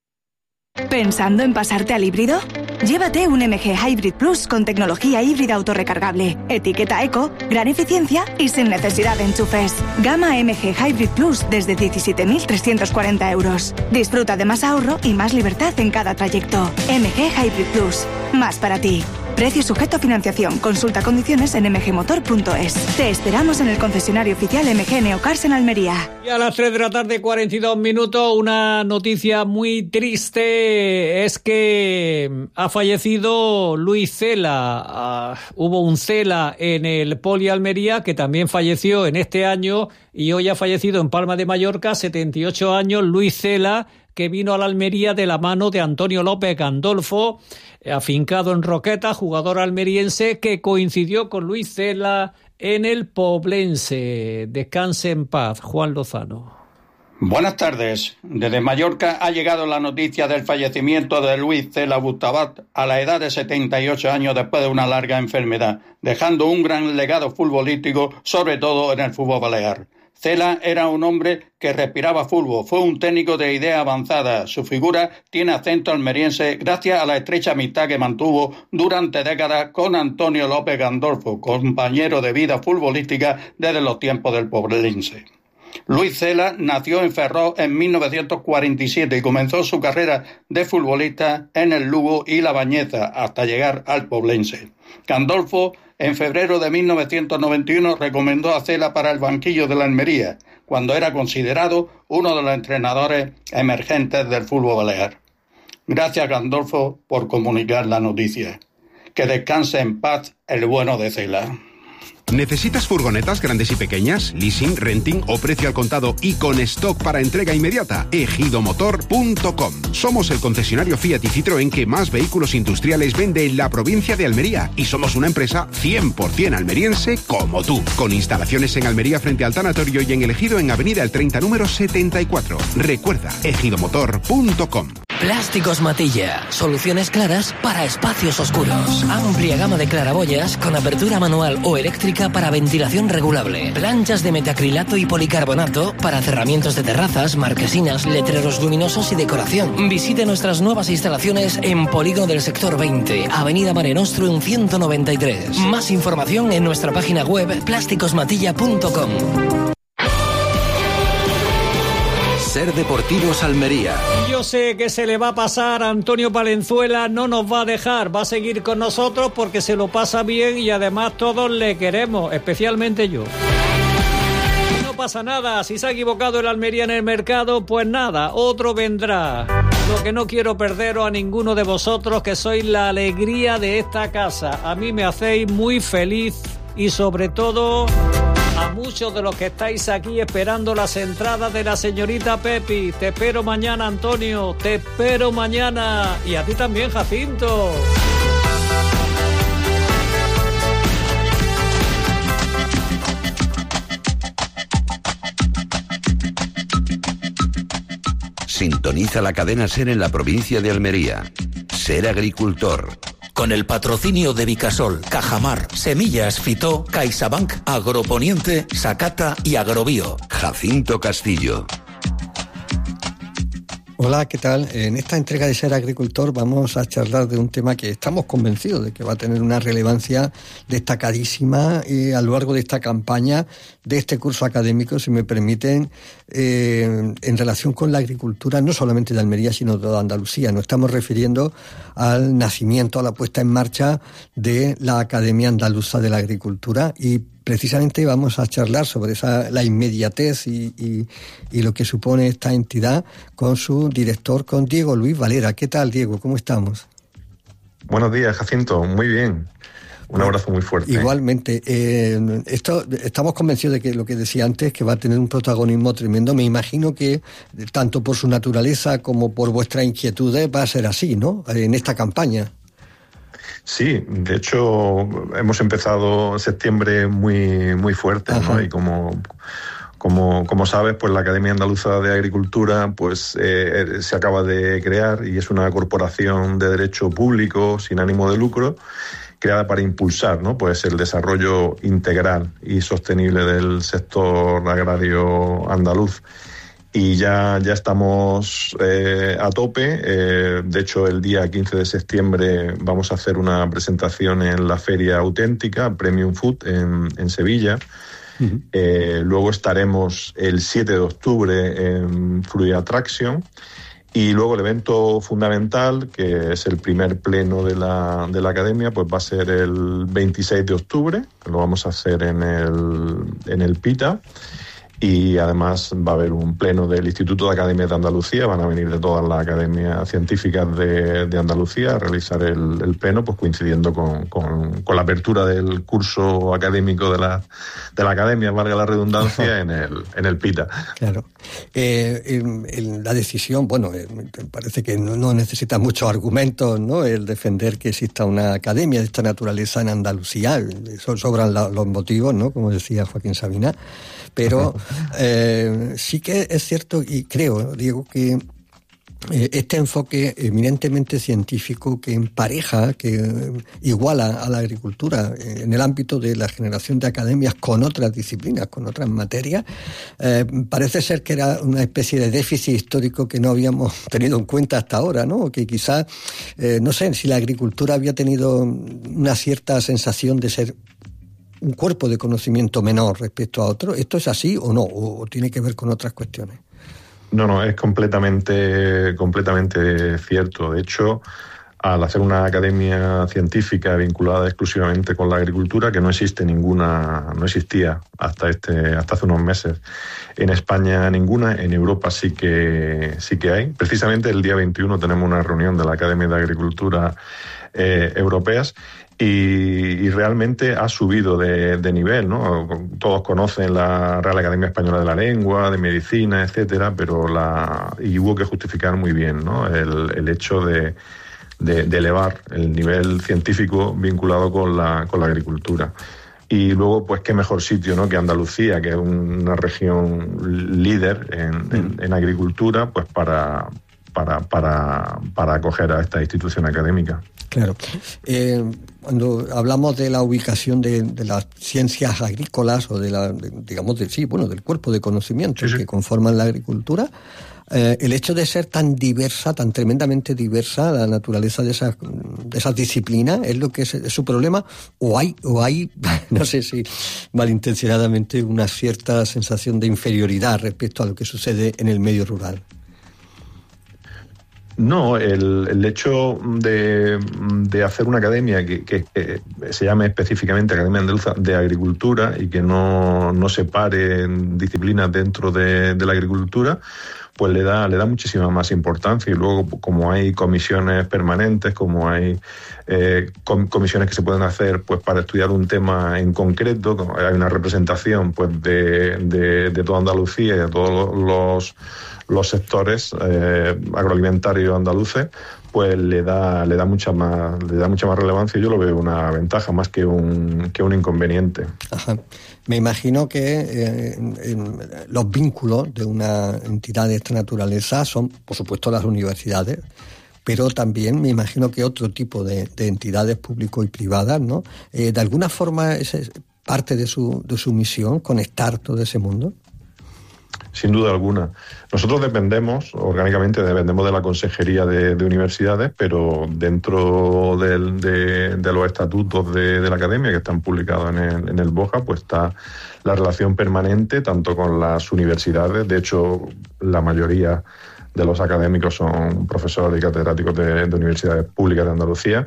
¿Pensando en pasarte al híbrido? Llévate un M G Hybrid Plus con tecnología híbrida autorrecargable, etiqueta eco, gran eficiencia y sin necesidad de enchufes. Gama M G Hybrid Plus desde diecisiete mil trescientos cuarenta euros. Disfruta de más ahorro y más libertad en cada trayecto. M G Hybrid Plus. Más para ti. Precio sujeto a financiación. Consulta condiciones en m g motor punto es. Te esperamos en el concesionario oficial M G Neocars en Almería. Y a las tres de la tarde, cuarenta y dos minutos, una noticia muy triste es que ha fallecido Luis Cela. Uh, hubo un Cela en el Poli Almería que también falleció en este año y hoy ha fallecido en Palma de Mallorca, setenta y ocho años, Luis Cela, que vino a la Almería de la mano de Antonio López Gandolfo, afincado en Roqueta, jugador almeriense que coincidió con Luis Cela en el Poblense. Descanse en paz, Juan Lozano. Buenas tardes. Desde Mallorca ha llegado la noticia del fallecimiento de Luis Cela Bustabat a la edad de setenta y ocho años después de una larga enfermedad, dejando un gran legado futbolístico, sobre todo en el fútbol balear. Cela era un hombre que respiraba fútbol, fue un técnico de idea avanzada. Su figura tiene acento almeriense gracias a la estrecha amistad que mantuvo durante décadas con Antonio López Gandolfo, compañero de vida futbolística desde los tiempos del Poblense. Luis Cela nació en Ferrol en mil novecientos cuarenta y siete y comenzó su carrera de futbolista en el Lugo y La Bañeza hasta llegar al Poblense. Gandolfo, en febrero de mil novecientos noventa y uno, recomendó a Cela para el banquillo de la Almería, cuando era considerado uno de los entrenadores emergentes del fútbol balear. Gracias, Gandolfo, por comunicar la noticia. Que descanse en paz el bueno de Cela. ¿Necesitas furgonetas grandes y pequeñas, leasing, renting o precio al contado y con stock para entrega inmediata? ejidomotor punto com. Somos el concesionario Fiat y Citroën que más vehículos industriales vende en la provincia de Almería y somos una empresa cien por ciento almeriense como tú, con instalaciones en Almería frente al tanatorio y en El Ejido en Avenida El treinta número setenta y cuatro. Recuerda, ejidomotor punto com. Plásticos Matilla. Soluciones claras para espacios oscuros. Amplia gama de claraboyas con apertura manual o eléctrica para ventilación regulable. Planchas de metacrilato y policarbonato para cerramientos de terrazas, marquesinas, letreros luminosos y decoración. Visite nuestras nuevas instalaciones en Polígono del Sector veinte, Avenida Mare Nostrum ciento noventa y tres. Más información en nuestra página web plásticos matilla punto com. Ser Deportivos Almería. Yo sé que se le va a pasar a Antonio Palenzuela, no nos va a dejar, va a seguir con nosotros porque se lo pasa bien y además todos le queremos, especialmente yo. No pasa nada, si se ha equivocado el Almería en el mercado, pues nada, otro vendrá. Lo que no quiero perderos a ninguno de vosotros, que sois la alegría de esta casa. A mí me hacéis muy feliz y sobre todo a muchos de los que estáis aquí esperando las entradas de la señorita Pepi. Te espero mañana, Antonio, te espero mañana. Y a ti también, Jacinto. Sintoniza la cadena SER en la provincia de Almería. Ser agricultor. Con el patrocinio de Vicasol, Cajamar, Semillas Fitó, CaixaBank, Agroponiente, Sacata y Agrobio. Jacinto Castillo. Hola, ¿qué tal? En esta entrega de Ser Agricultor vamos a charlar de un tema que estamos convencidos de que va a tener una relevancia destacadísima eh, a lo largo de esta campaña, de este curso académico, si me permiten, eh, en relación con la agricultura, no solamente de Almería, sino de toda Andalucía. Nos estamos refiriendo al nacimiento, a la puesta en marcha de la Academia Andaluza de la Agricultura, y precisamente vamos a charlar sobre esa, la inmediatez y, y, y lo que supone esta entidad con su director, con Diego Luis Valera. ¿Qué tal, Diego? ¿Cómo estamos? Buenos días, Jacinto. Muy bien. Un abrazo muy fuerte. Igualmente. Eh, esto, estamos convencidos de que lo que decía antes, que va a tener un protagonismo tremendo. Me imagino que tanto por su naturaleza como por vuestras inquietudes va a ser así, ¿no? En esta campaña. Sí, de hecho hemos empezado septiembre muy muy fuerte, ¿no? Y como como como sabes, pues la Academia Andaluza de Agricultura pues eh, se acaba de crear y es una corporación de derecho público sin ánimo de lucro, creada para impulsar, ¿no? Pues el desarrollo integral y sostenible del sector agrario andaluz. Y ya, ya estamos eh, a tope. Eh, de hecho, el día quince de septiembre vamos a hacer una presentación en la Feria Auténtica, Premium Food, en, en Sevilla. Uh-huh. Eh, luego estaremos el siete de octubre en Fruit Attraction. Y luego el evento fundamental, que es el primer pleno de la, de la Academia, pues va a ser el veintiséis de octubre. Lo vamos a hacer en el, en el Pita. Y además va a haber un pleno del Instituto de Academias de Andalucía, van a venir de todas las academias científicas de, de Andalucía a realizar el, el pleno, pues coincidiendo con, con, con la apertura del curso académico de la, de la academia, valga la redundancia, en el, en el Pita. Claro. Eh, en, en la decisión, bueno, eh, parece que no, no necesita muchos argumentos, ¿no? El defender que exista una academia de esta naturaleza en Andalucía, so, sobran la, los motivos, ¿no? Como decía Joaquín Sabina. Pero eh, sí que es cierto, y creo, Diego, que eh, este enfoque eminentemente científico que empareja, que iguala a la agricultura eh, en el ámbito de la generación de academias con otras disciplinas, con otras materias, eh, parece ser que era una especie de déficit histórico que no habíamos tenido en cuenta hasta ahora, ¿no? Que quizás, eh, no sé, si la agricultura había tenido una cierta sensación de ser un cuerpo de conocimiento menor respecto a otro. ¿Esto es así o no? ¿O tiene que ver con otras cuestiones? No, no, es completamente, completamente cierto. De hecho, al hacer una academia científica vinculada exclusivamente con la agricultura, que no existe ninguna, no existía hasta este, hasta hace unos meses en España ninguna, en Europa sí que, sí que hay. Precisamente el día veintiuno tenemos una reunión de la Academia de Agricultura eh, Europeas. y, y realmente ha subido de, de nivel, ¿no? Todos conocen la Real Academia Española de la Lengua, de Medicina, etcétera, pero la y hubo que justificar muy bien, ¿no? el, el hecho de, de, de elevar el nivel científico vinculado con la, con la agricultura. Y luego, pues qué mejor sitio, ¿no?, que Andalucía, que es una región líder en, en, en agricultura, pues para, para, para, para acoger a esta institución académica. Claro. Eh, cuando hablamos de la ubicación de, de las ciencias agrícolas o de la, de, digamos, de, sí, bueno, del cuerpo de conocimientos sí, sí. que conforman la agricultura, eh, el hecho de ser tan diversa, tan tremendamente diversa la naturaleza de esas, de esas disciplinas, ¿es lo que es, es su problema? ¿O hay, o hay, no sé si malintencionadamente, una cierta sensación de inferioridad respecto a lo que sucede en el medio rural? No, el, el hecho de, de hacer una academia que, que, que se llame específicamente Academia Andaluza de Agricultura y que no, no separe disciplinas dentro de, de la agricultura, pues le da, le da muchísima más importancia. Y luego, como hay comisiones permanentes, como hay eh, com- comisiones que se pueden hacer pues para estudiar un tema en concreto, hay una representación pues de, de, de toda Andalucía y de todos los los sectores eh, agroalimentarios andaluces, pues le da le da mucha más le da mucha más relevancia. Yo lo veo una ventaja más que un que un inconveniente. Ajá. Me imagino que eh, en, en los vínculos de una entidad de esta naturaleza son, por supuesto, las universidades, pero también me imagino que otro tipo de, de entidades público y privadas, ¿no? Eh, de alguna forma es parte de su de su misión conectar todo ese mundo. Sin duda alguna. Nosotros dependemos, orgánicamente dependemos de la Consejería de, de Universidades, pero dentro del, de, de los estatutos de, de la Academia, que están publicados en el, en el BOJA, pues está la relación permanente tanto con las universidades. De hecho, la mayoría de los académicos son profesores y catedráticos de, de universidades públicas de Andalucía.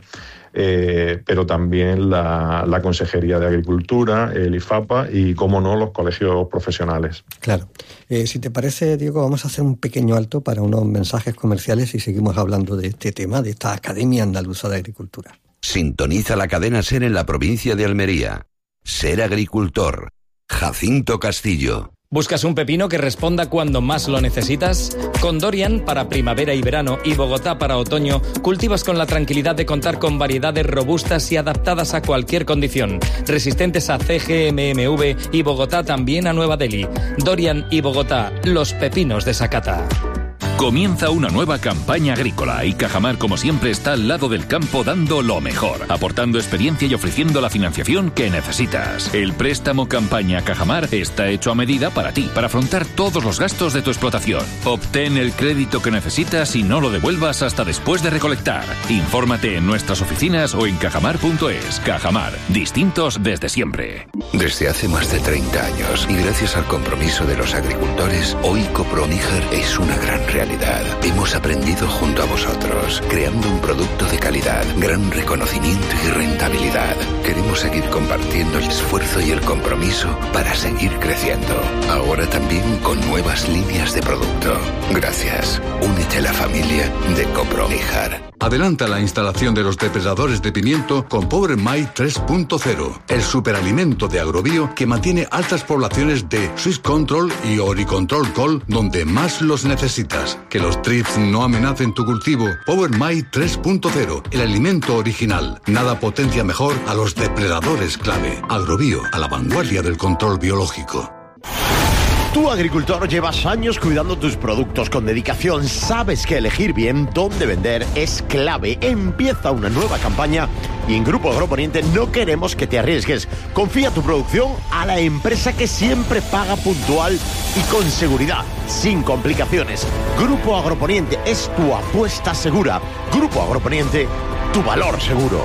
Eh, pero también la, la Consejería de Agricultura, el IFAPA y, como no, los colegios profesionales. Claro. Eh, si te parece, Diego, vamos a hacer un pequeño alto para unos mensajes comerciales y seguimos hablando de este tema, de esta Academia Andaluza de Agricultura. Sintoniza la cadena SER en la provincia de Almería. Ser agricultor. Jacinto Castillo. ¿Buscas un pepino que responda cuando más lo necesitas? Con Dorian para primavera y verano y Bogotá para otoño, cultivas con la tranquilidad de contar con variedades robustas y adaptadas a cualquier condición, resistentes a C G M M V y Bogotá también a Nueva Delhi. Dorian y Bogotá, los pepinos de Sakata. Comienza una nueva campaña agrícola y Cajamar, como siempre, está al lado del campo dando lo mejor, aportando experiencia y ofreciendo la financiación que necesitas. El préstamo campaña Cajamar está hecho a medida para ti, para afrontar todos los gastos de tu explotación. Obtén el crédito que necesitas y no lo devuelvas hasta después de recolectar. Infórmate en nuestras oficinas o en cajamar punto es. Cajamar, distintos desde siempre. Desde hace más de treinta años y gracias al compromiso de los agricultores, hoy Coproníjar es una gran realidad. Hemos aprendido junto a vosotros, creando un producto de calidad, gran reconocimiento y rentabilidad. Queremos seguir compartiendo el esfuerzo y el compromiso para seguir creciendo. Ahora también con nuevas líneas de producto. Gracias. Únete a la familia de Coproníjar. Adelanta la instalación de los depredadores de pimiento con Power My tres punto cero, el superalimento de Agrobio que mantiene altas poblaciones de Swiss Control y Oricontrol Col donde más los necesitas. Que los trips no amenacen tu cultivo. Power My tres punto cero, el alimento original. Nada potencia mejor a los depredadores clave. Agrobio, a la vanguardia del control biológico. Tú, agricultor, llevas años cuidando tus productos con dedicación. Sabes que elegir bien dónde vender es clave. Empieza una nueva campaña y en Grupo Agroponiente no queremos que te arriesgues. Confía tu producción a la empresa que siempre paga puntual y con seguridad, sin complicaciones. Grupo Agroponiente es tu apuesta segura. Grupo Agroponiente, tu valor seguro.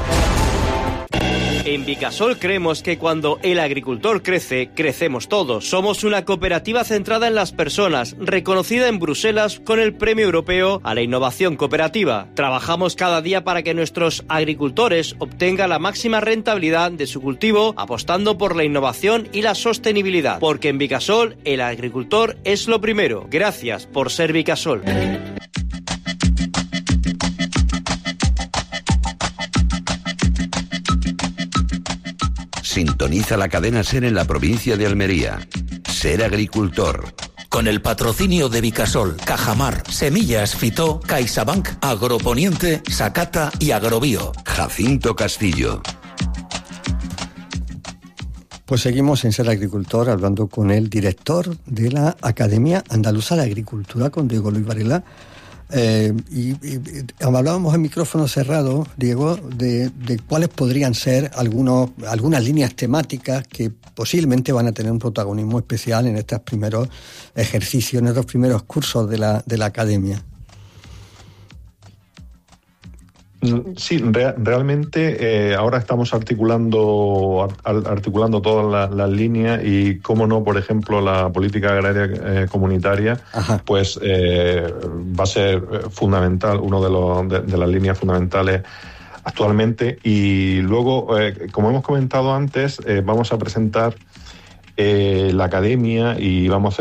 En Vicasol creemos que cuando el agricultor crece, crecemos todos. Somos una cooperativa centrada en las personas, reconocida en Bruselas con el Premio Europeo a la Innovación Cooperativa. Trabajamos cada día para que nuestros agricultores obtengan la máxima rentabilidad de su cultivo, apostando por la innovación y la sostenibilidad. Porque en Vicasol, el agricultor es lo primero. Gracias por ser Vicasol. Sintoniza la cadena SER en la provincia de Almería. Ser agricultor. Con el patrocinio de Vicasol, Cajamar, Semillas Fitó, CaixaBank, Agroponiente, Sakata y Agrobio. Jacinto Castillo. Pues seguimos en Ser Agricultor hablando con el director de la Academia Andaluza de Agricultura, con Diego Luis Varela. Eh, y, y, y hablábamos en micrófono cerrado, Diego, de, de cuáles podrían ser algunos, algunas líneas temáticas que posiblemente van a tener un protagonismo especial en estos primeros ejercicios, en estos primeros cursos de la, de la Academia. Sí, re- realmente eh, ahora estamos articulando ar- articulando todas las la líneas y, cómo no, por ejemplo, la política agraria eh, comunitaria, Ajá. pues eh, va a ser fundamental, uno de, los, de, de las líneas fundamentales actualmente. Y luego, eh, como hemos comentado antes, eh, vamos a presentar eh, la academia y vamos a